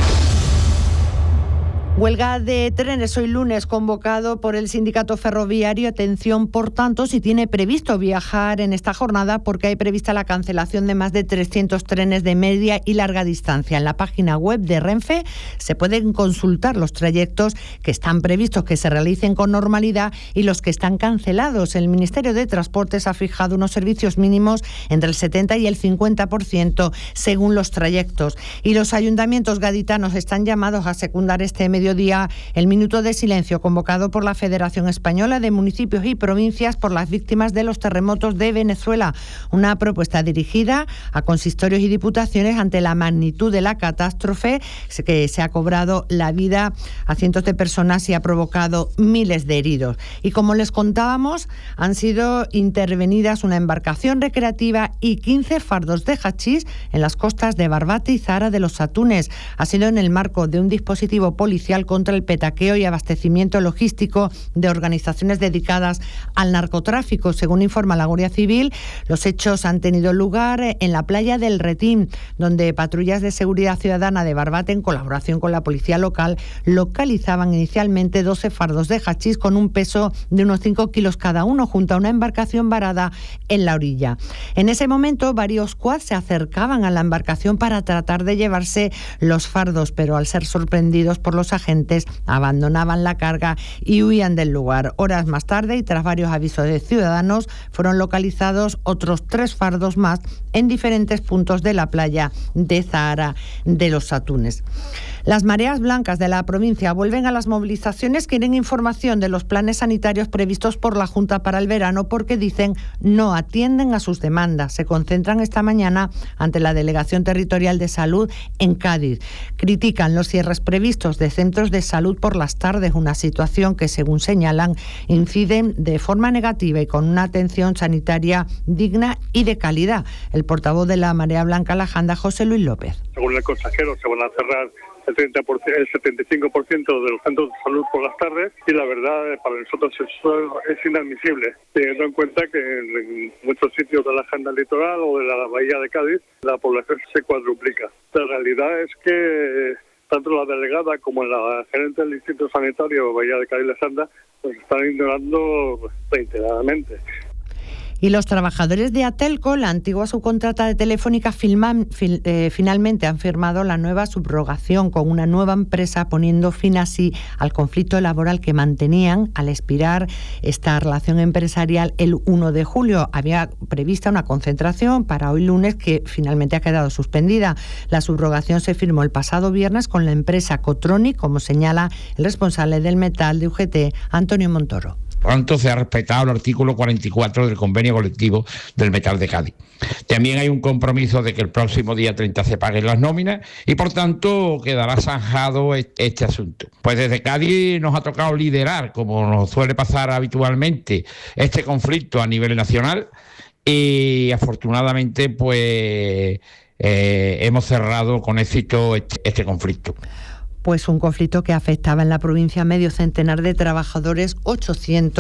Huelga de trenes hoy lunes convocado por el sindicato ferroviario. Atención, por tanto, si tiene previsto viajar en esta jornada, porque hay prevista la cancelación de más de trescientos trenes de media y larga distancia. En la página web de Renfe se pueden consultar los trayectos que están previstos que se realicen con normalidad y los que están cancelados. El Ministerio de Transportes ha fijado unos servicios mínimos entre el setenta y el cincuenta por ciento según los trayectos. Y los ayuntamientos gaditanos están llamados a secundar este medio mediodía el minuto de silencio convocado por la Federación Española de Municipios y Provincias por las víctimas de los terremotos de Venezuela. Una propuesta dirigida a consistorios y diputaciones ante la magnitud de la catástrofe que se ha cobrado la vida a cientos de personas y ha provocado miles de heridos. Y como les contábamos, han sido intervenidas una embarcación recreativa y quince fardos de hachís en las costas de Barbate y Zahara de los Atunes. Ha sido en el marco de un dispositivo policial contra el petaqueo y abastecimiento logístico de organizaciones dedicadas al narcotráfico. Según informa la Guardia Civil, los hechos han tenido lugar en la playa del Retín, donde patrullas de seguridad ciudadana de Barbate, en colaboración con la policía local, localizaban inicialmente doce fardos de hachís con un peso de unos cinco kilos cada uno, junto a una embarcación varada en la orilla. En ese momento, varios quads se acercaban a la embarcación para tratar de llevarse los fardos, pero al ser sorprendidos por los agentes abandonaban la carga y huían del lugar. Horas más tarde, y tras varios avisos de ciudadanos, fueron localizados otros tres fardos más en diferentes puntos de la playa de Zahara de los Atunes. Las mareas blancas de la provincia vuelven a las movilizaciones. Quieren información de los planes sanitarios previstos por la Junta para el verano, porque dicen no atienden a sus demandas. Se concentran esta mañana ante la Delegación Territorial de Salud en Cádiz. Critican los cierres previstos de centros de salud por las tardes, una situación que, según señalan, incide de forma negativa y con una atención sanitaria digna y de calidad. El portavoz de la Marea Blanca La Janda, José Luis López. Según el consejero, se van a cerrar el, treinta por ciento, el setenta y cinco por ciento de los centros de salud por las tardes, y la verdad para nosotros eso es inadmisible, teniendo en cuenta que en muchos sitios de la agenda litoral o de la bahía de Cádiz la población se cuadruplica. La realidad es que tanto la delegada como la gerente del Distrito Sanitario Bahía de Cádiz Lezanda pues están ignorando reiteradamente. Y los trabajadores de Atelco, la antigua subcontrata de Telefónica, filman, fil, eh, finalmente han firmado la nueva subrogación con una nueva empresa, poniendo fin así al conflicto laboral que mantenían al expirar esta relación empresarial el uno de julio. Había prevista una concentración para hoy lunes que finalmente ha quedado suspendida. La subrogación se firmó el pasado viernes con la empresa Cotronic, como señala el responsable del metal de U G T, Antonio Montoro. Por tanto, se ha respetado el artículo cuarenta y cuatro del convenio colectivo del metal de Cádiz. También hay un compromiso de que el próximo día treinta se paguen las nóminas y, por tanto, quedará zanjado este asunto. Pues desde Cádiz nos ha tocado liderar, como nos suele pasar habitualmente, este conflicto a nivel nacional y, afortunadamente, pues eh, hemos cerrado con éxito este, este conflicto. Pues un conflicto que afectaba en la provincia a medio centenar de trabajadores, ochocientos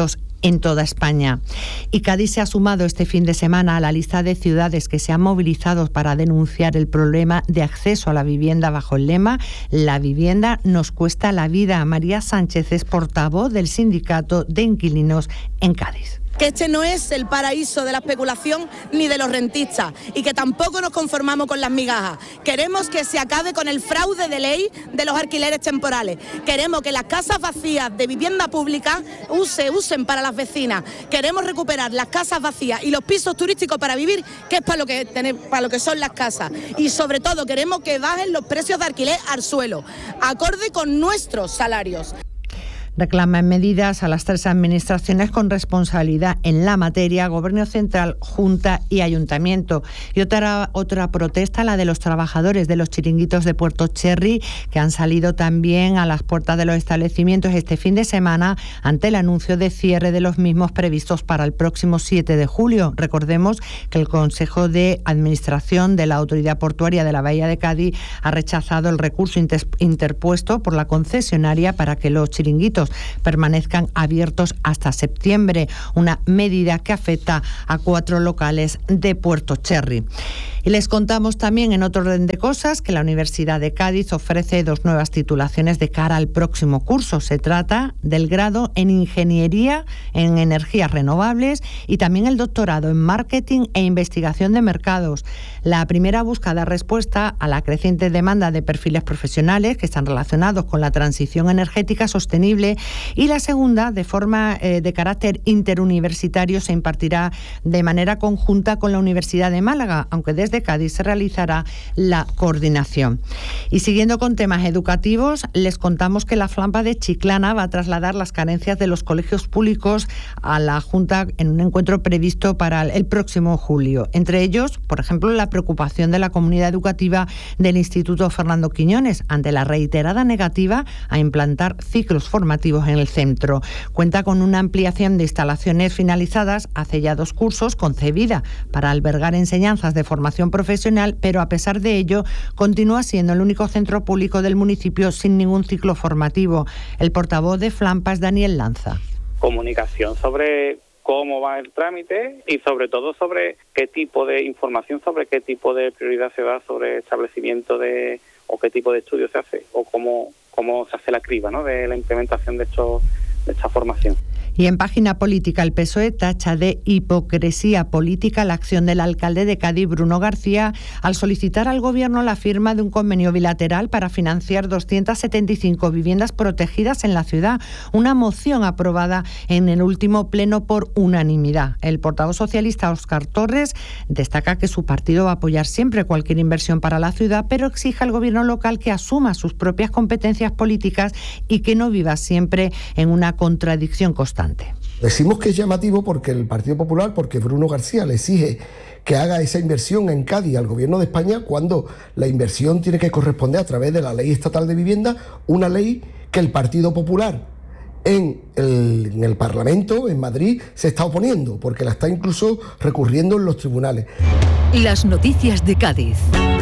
en toda España. Y Cádiz se ha sumado este fin de semana a la lista de ciudades que se han movilizado para denunciar el problema de acceso a la vivienda bajo el lema "La vivienda nos cuesta la vida". María Sánchez es portavoz del Sindicato de Inquilinos en Cádiz. Que este no es el paraíso de la especulación ni de los rentistas y que tampoco nos conformamos con las migajas. Queremos que se acabe con el fraude de ley de los alquileres temporales. Queremos que las casas vacías de vivienda pública se usen para las vecinas. Queremos recuperar las casas vacías y los pisos turísticos para vivir, que es para lo que, para lo que son las casas. Y sobre todo queremos que bajen los precios de alquiler al suelo, acorde con nuestros salarios. Reclaman medidas a las tres administraciones con responsabilidad en la materia: Gobierno Central, Junta y Ayuntamiento. Y otra, otra protesta, la de los trabajadores de los chiringuitos de Puerto Cherry, que han salido también a las puertas de los establecimientos este fin de semana ante el anuncio de cierre de los mismos previstos para el próximo siete de julio. Recordemos que el Consejo de Administración de la Autoridad Portuaria de la Bahía de Cádiz ha rechazado el recurso interpuesto por la concesionaria para que los chiringuitos permanezcan abiertos hasta septiembre, una medida que afecta a cuatro locales de Puerto Cherry. Y les contamos también, en otro orden de cosas, que la Universidad de Cádiz ofrece dos nuevas titulaciones de cara al próximo curso. Se trata del grado en Ingeniería en Energías Renovables y también el doctorado en Marketing e Investigación de Mercados. La primera busca dar respuesta a la creciente demanda de perfiles profesionales que están relacionados con la transición energética sostenible, y la segunda, de forma eh, de carácter interuniversitario, se impartirá de manera conjunta con la Universidad de Málaga, aunque desde de Cádiz se realizará la coordinación. Y siguiendo con temas educativos, les contamos que la Flampa de Chiclana va a trasladar las carencias de los colegios públicos a la Junta en un encuentro previsto para el próximo julio. Entre ellos, por ejemplo, la preocupación de la comunidad educativa del Instituto Fernando Quiñones ante la reiterada negativa a implantar ciclos formativos en el centro. Cuenta con una ampliación de instalaciones finalizadas hace ya dos cursos, concebida para albergar enseñanzas de formación profesional, pero a pesar de ello continúa siendo el único centro público del municipio sin ningún ciclo formativo. El portavoz de Flampa es Daniel Lanza. Comunicación sobre cómo va el trámite y sobre todo sobre qué tipo de información, sobre qué tipo de prioridad se da sobre establecimiento de o qué tipo de estudio se hace o cómo cómo se hace la criba, ¿no?, de la implementación de estos de esta formación. Y en página política, el P S O E tacha de hipocresía política la acción del alcalde de Cádiz, Bruno García, al solicitar al Gobierno la firma de un convenio bilateral para financiar doscientas setenta y cinco viviendas protegidas en la ciudad, una moción aprobada en el último pleno por unanimidad. El portavoz socialista Óscar Torres destaca que su partido va a apoyar siempre cualquier inversión para la ciudad, pero exige al Gobierno local que asuma sus propias competencias políticas y que no viva siempre en una contradicción constante. Decimos que es llamativo porque el Partido Popular, porque Bruno García le exige que haga esa inversión en Cádiz al Gobierno de España, cuando la inversión tiene que corresponder a través de la Ley Estatal de Vivienda, una ley que el Partido Popular en el, en el Parlamento, en Madrid, se está oponiendo, porque la está incluso recurriendo en los tribunales. Las noticias de Cádiz.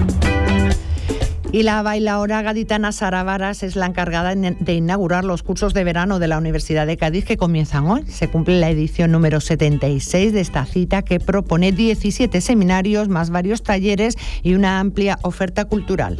Y la bailaora gaditana Sara Varas es la encargada de inaugurar los cursos de verano de la Universidad de Cádiz, que comienzan hoy. Se cumple la edición número setenta y seis de esta cita, que propone diecisiete seminarios, más varios talleres y una amplia oferta cultural.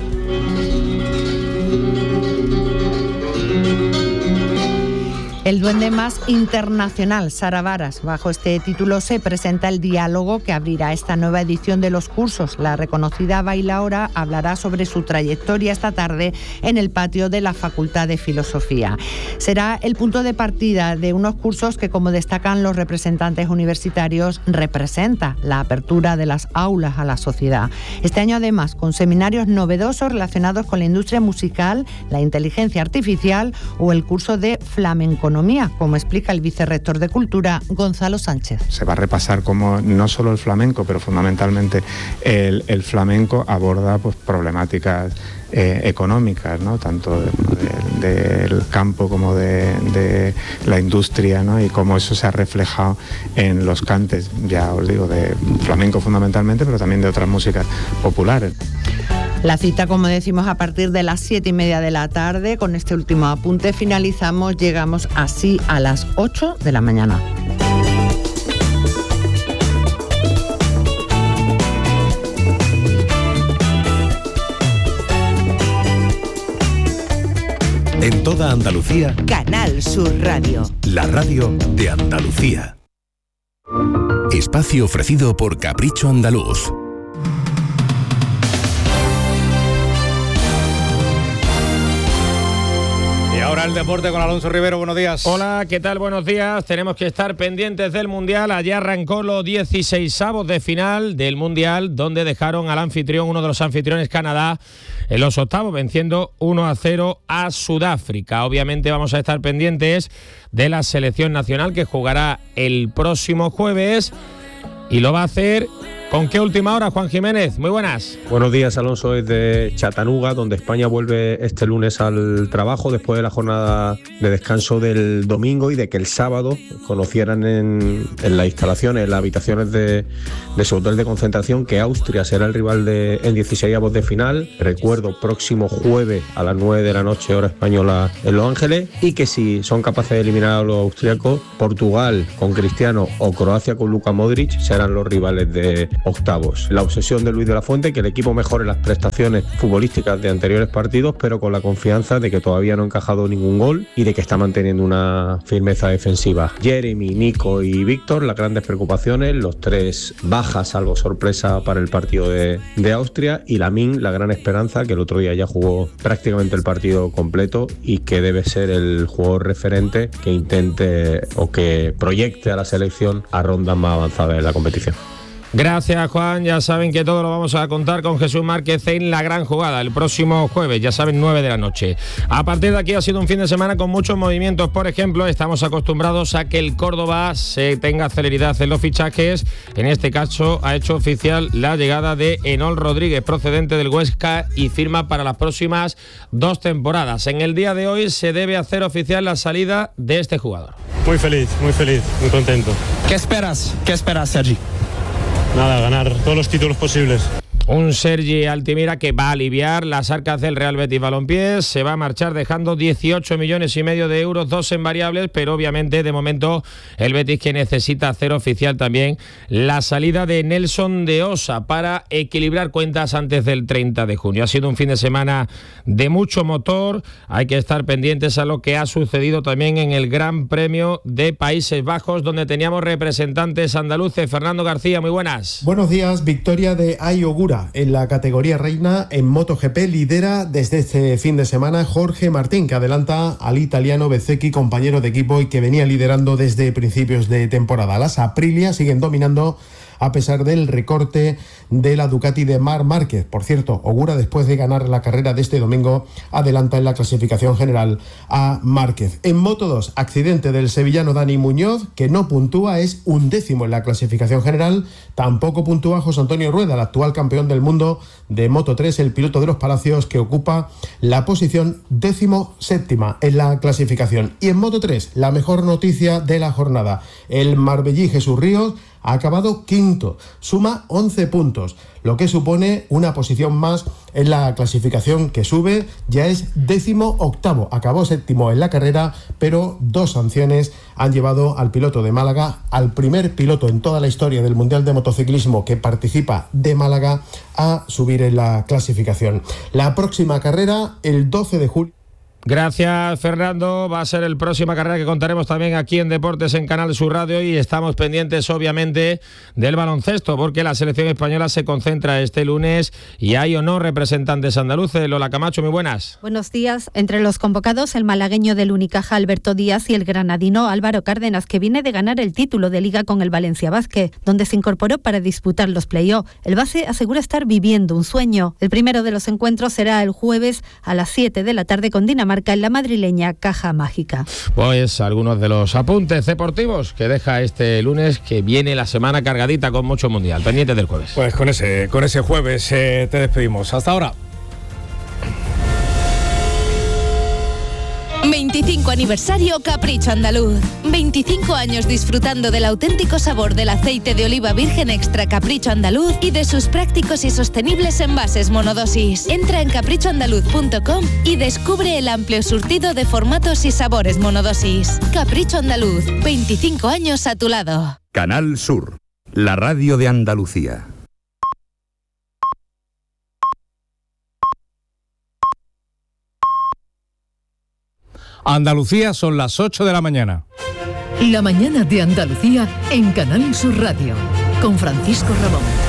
El duende más internacional, Sara Varas. Bajo este título se presenta el diálogo que abrirá esta nueva edición de los cursos. La reconocida bailaora hablará sobre su trayectoria esta tarde en el patio de la Facultad de Filosofía. Será el punto de partida de unos cursos que, como destacan los representantes universitarios, representa la apertura de las aulas a la sociedad. Este año, además, con seminarios novedosos relacionados con la industria musical, la inteligencia artificial o el curso de flamenco, como explica el vicerrector de Cultura, Gonzalo Sánchez. Se va a repasar cómo no solo el flamenco, pero fundamentalmente el, el flamenco aborda pues, problemáticas eh, económicas, ¿no?, tanto de, de, del campo como de, de la industria, ¿no?, y cómo eso se ha reflejado en los cantes, ya os digo, de flamenco fundamentalmente, pero también de otras músicas populares. La cita, como decimos, a partir de las siete y media de la tarde. Con este último apunte finalizamos, llegamos así a las ocho de la mañana. En toda Andalucía, Canal Sur Radio. La radio de Andalucía. Espacio ofrecido por Capricho Andaluz. Ahora el deporte con Alonso Rivero, buenos días. Hola, ¿qué tal? Buenos días. Tenemos que estar pendientes del Mundial. Allá arrancó los dieciseisavos de final del Mundial, donde dejaron al anfitrión, uno de los anfitriones, Canadá, en los octavos, venciendo uno a cero a Sudáfrica. Obviamente vamos a estar pendientes de la selección nacional que jugará el próximo jueves y lo va a hacer... ¿Con qué última hora, Juan Jiménez? Muy buenas. Buenos días, Alonso, desde Chattanooga, donde España vuelve este lunes al trabajo después de la jornada de descanso del domingo y de que el sábado conocieran en, en las instalaciones, en las habitaciones de, de su hotel de concentración, que Austria será el rival de, en dieciseisavos de final. Recuerdo, próximo jueves a las nueve de la noche, hora española, en Los Ángeles, y que si son capaces de eliminar a los austríacos, Portugal con Cristiano o Croacia con Luka Modric serán los rivales de octavos. La obsesión de Luis de la Fuente, que el equipo mejore las prestaciones futbolísticas de anteriores partidos, pero con la confianza de que todavía no ha encajado ningún gol y de que está manteniendo una firmeza defensiva. Jeremy, Nico y Víctor, las grandes preocupaciones, los tres bajas, salvo sorpresa para el partido de, de Austria, y Lamine, la gran esperanza, que el otro día ya jugó prácticamente el partido completo y que debe ser el jugador referente que intente o que proyecte a la selección a rondas más avanzadas en la competición. Gracias, Juan. Ya saben que todo lo vamos a contar con Jesús Márquez en La Gran Jugada el próximo jueves, ya saben, nueve de la noche. A partir de aquí ha sido un fin de semana con muchos movimientos. Por ejemplo, estamos acostumbrados a que el Córdoba se tenga celeridad en los fichajes. En este caso ha hecho oficial la llegada de Enol Rodríguez, procedente del Huesca, y firma para las próximas dos temporadas. En el día de hoy se debe hacer oficial la salida de este jugador. Muy feliz, muy feliz, muy contento. ¿Qué esperas? ¿Qué esperas, Sergi? Nada, ganar todos los títulos posibles. Un Sergi Altimira que va a aliviar las arcas del Real Betis Balompié. Se va a marchar dejando dieciocho millones y medio de euros, dos en variables, pero obviamente de momento el Betis que necesita hacer oficial también la salida de Nelson de Osa para equilibrar cuentas antes del treinta de junio. Ha sido un fin de semana de mucho motor. Hay que estar pendientes a lo que ha sucedido también en el Gran Premio de Países Bajos, donde teníamos representantes andaluces. Fernando García, muy buenas. Buenos días. Victoria de Ai Ogura en la categoría reina en MotoGP. Lidera desde este fin de semana Jorge Martín, que adelanta al italiano Bezzecchi, compañero de equipo y que venía liderando desde principios de temporada. Las Aprilia siguen dominando a pesar del recorte de la Ducati de Marc Márquez. Por cierto, Ogura, después de ganar la carrera de este domingo, adelanta en la clasificación general a Márquez. En Moto dos, accidente del sevillano Dani Muñoz, que no puntúa, es undécimo en la clasificación general. Tampoco puntúa José Antonio Rueda, el actual campeón del mundo de Moto tres, el piloto de los Palacios, que ocupa la posición décimo séptima en la clasificación. Y en Moto tres, la mejor noticia de la jornada: el marbellí Jesús Ríos ha acabado quinto, suma once puntos, lo que supone una posición más en la clasificación, que sube, ya es décimo octavo. Acabó séptimo en la carrera, pero dos sanciones han llevado al piloto de Málaga, al primer piloto en toda la historia del Mundial de Motociclismo que participa de Málaga, a subir en la clasificación. La próxima carrera, el doce de julio. Gracias, Fernando. Va a ser el próxima carrera que contaremos también aquí en Deportes en Canal Sur Radio, y estamos pendientes obviamente del baloncesto, porque la selección española se concentra este lunes y hay o no representantes andaluces. Lola Camacho, muy buenas. Buenos días. Entre los convocados, el malagueño del Unicaja Alberto Díaz y el granadino Álvaro Cárdenas, que viene de ganar el título de Liga con el Valencia Basket, donde se incorporó para disputar los play-off. El base asegura estar viviendo un sueño. El primero de los encuentros será el jueves a las siete de la tarde con Dinamarca en la madrileña Caja Mágica. Pues algunos de los apuntes deportivos que deja este lunes, que viene la semana cargadita con mucho mundial. Pendientes del jueves. Pues con ese, con ese jueves eh, te despedimos. Hasta ahora. veinticinco aniversario Capricho Andaluz. veinticinco años disfrutando del auténtico sabor del aceite de oliva virgen extra Capricho Andaluz y de sus prácticos y sostenibles envases monodosis. Entra en capricho andaluz punto com y descubre el amplio surtido de formatos y sabores monodosis. Capricho Andaluz, veinticinco años a tu lado. Canal Sur, la radio de Andalucía. Andalucía, son las ocho de la mañana. La mañana de Andalucía en Canal Sur Radio, con Francisco Ramón.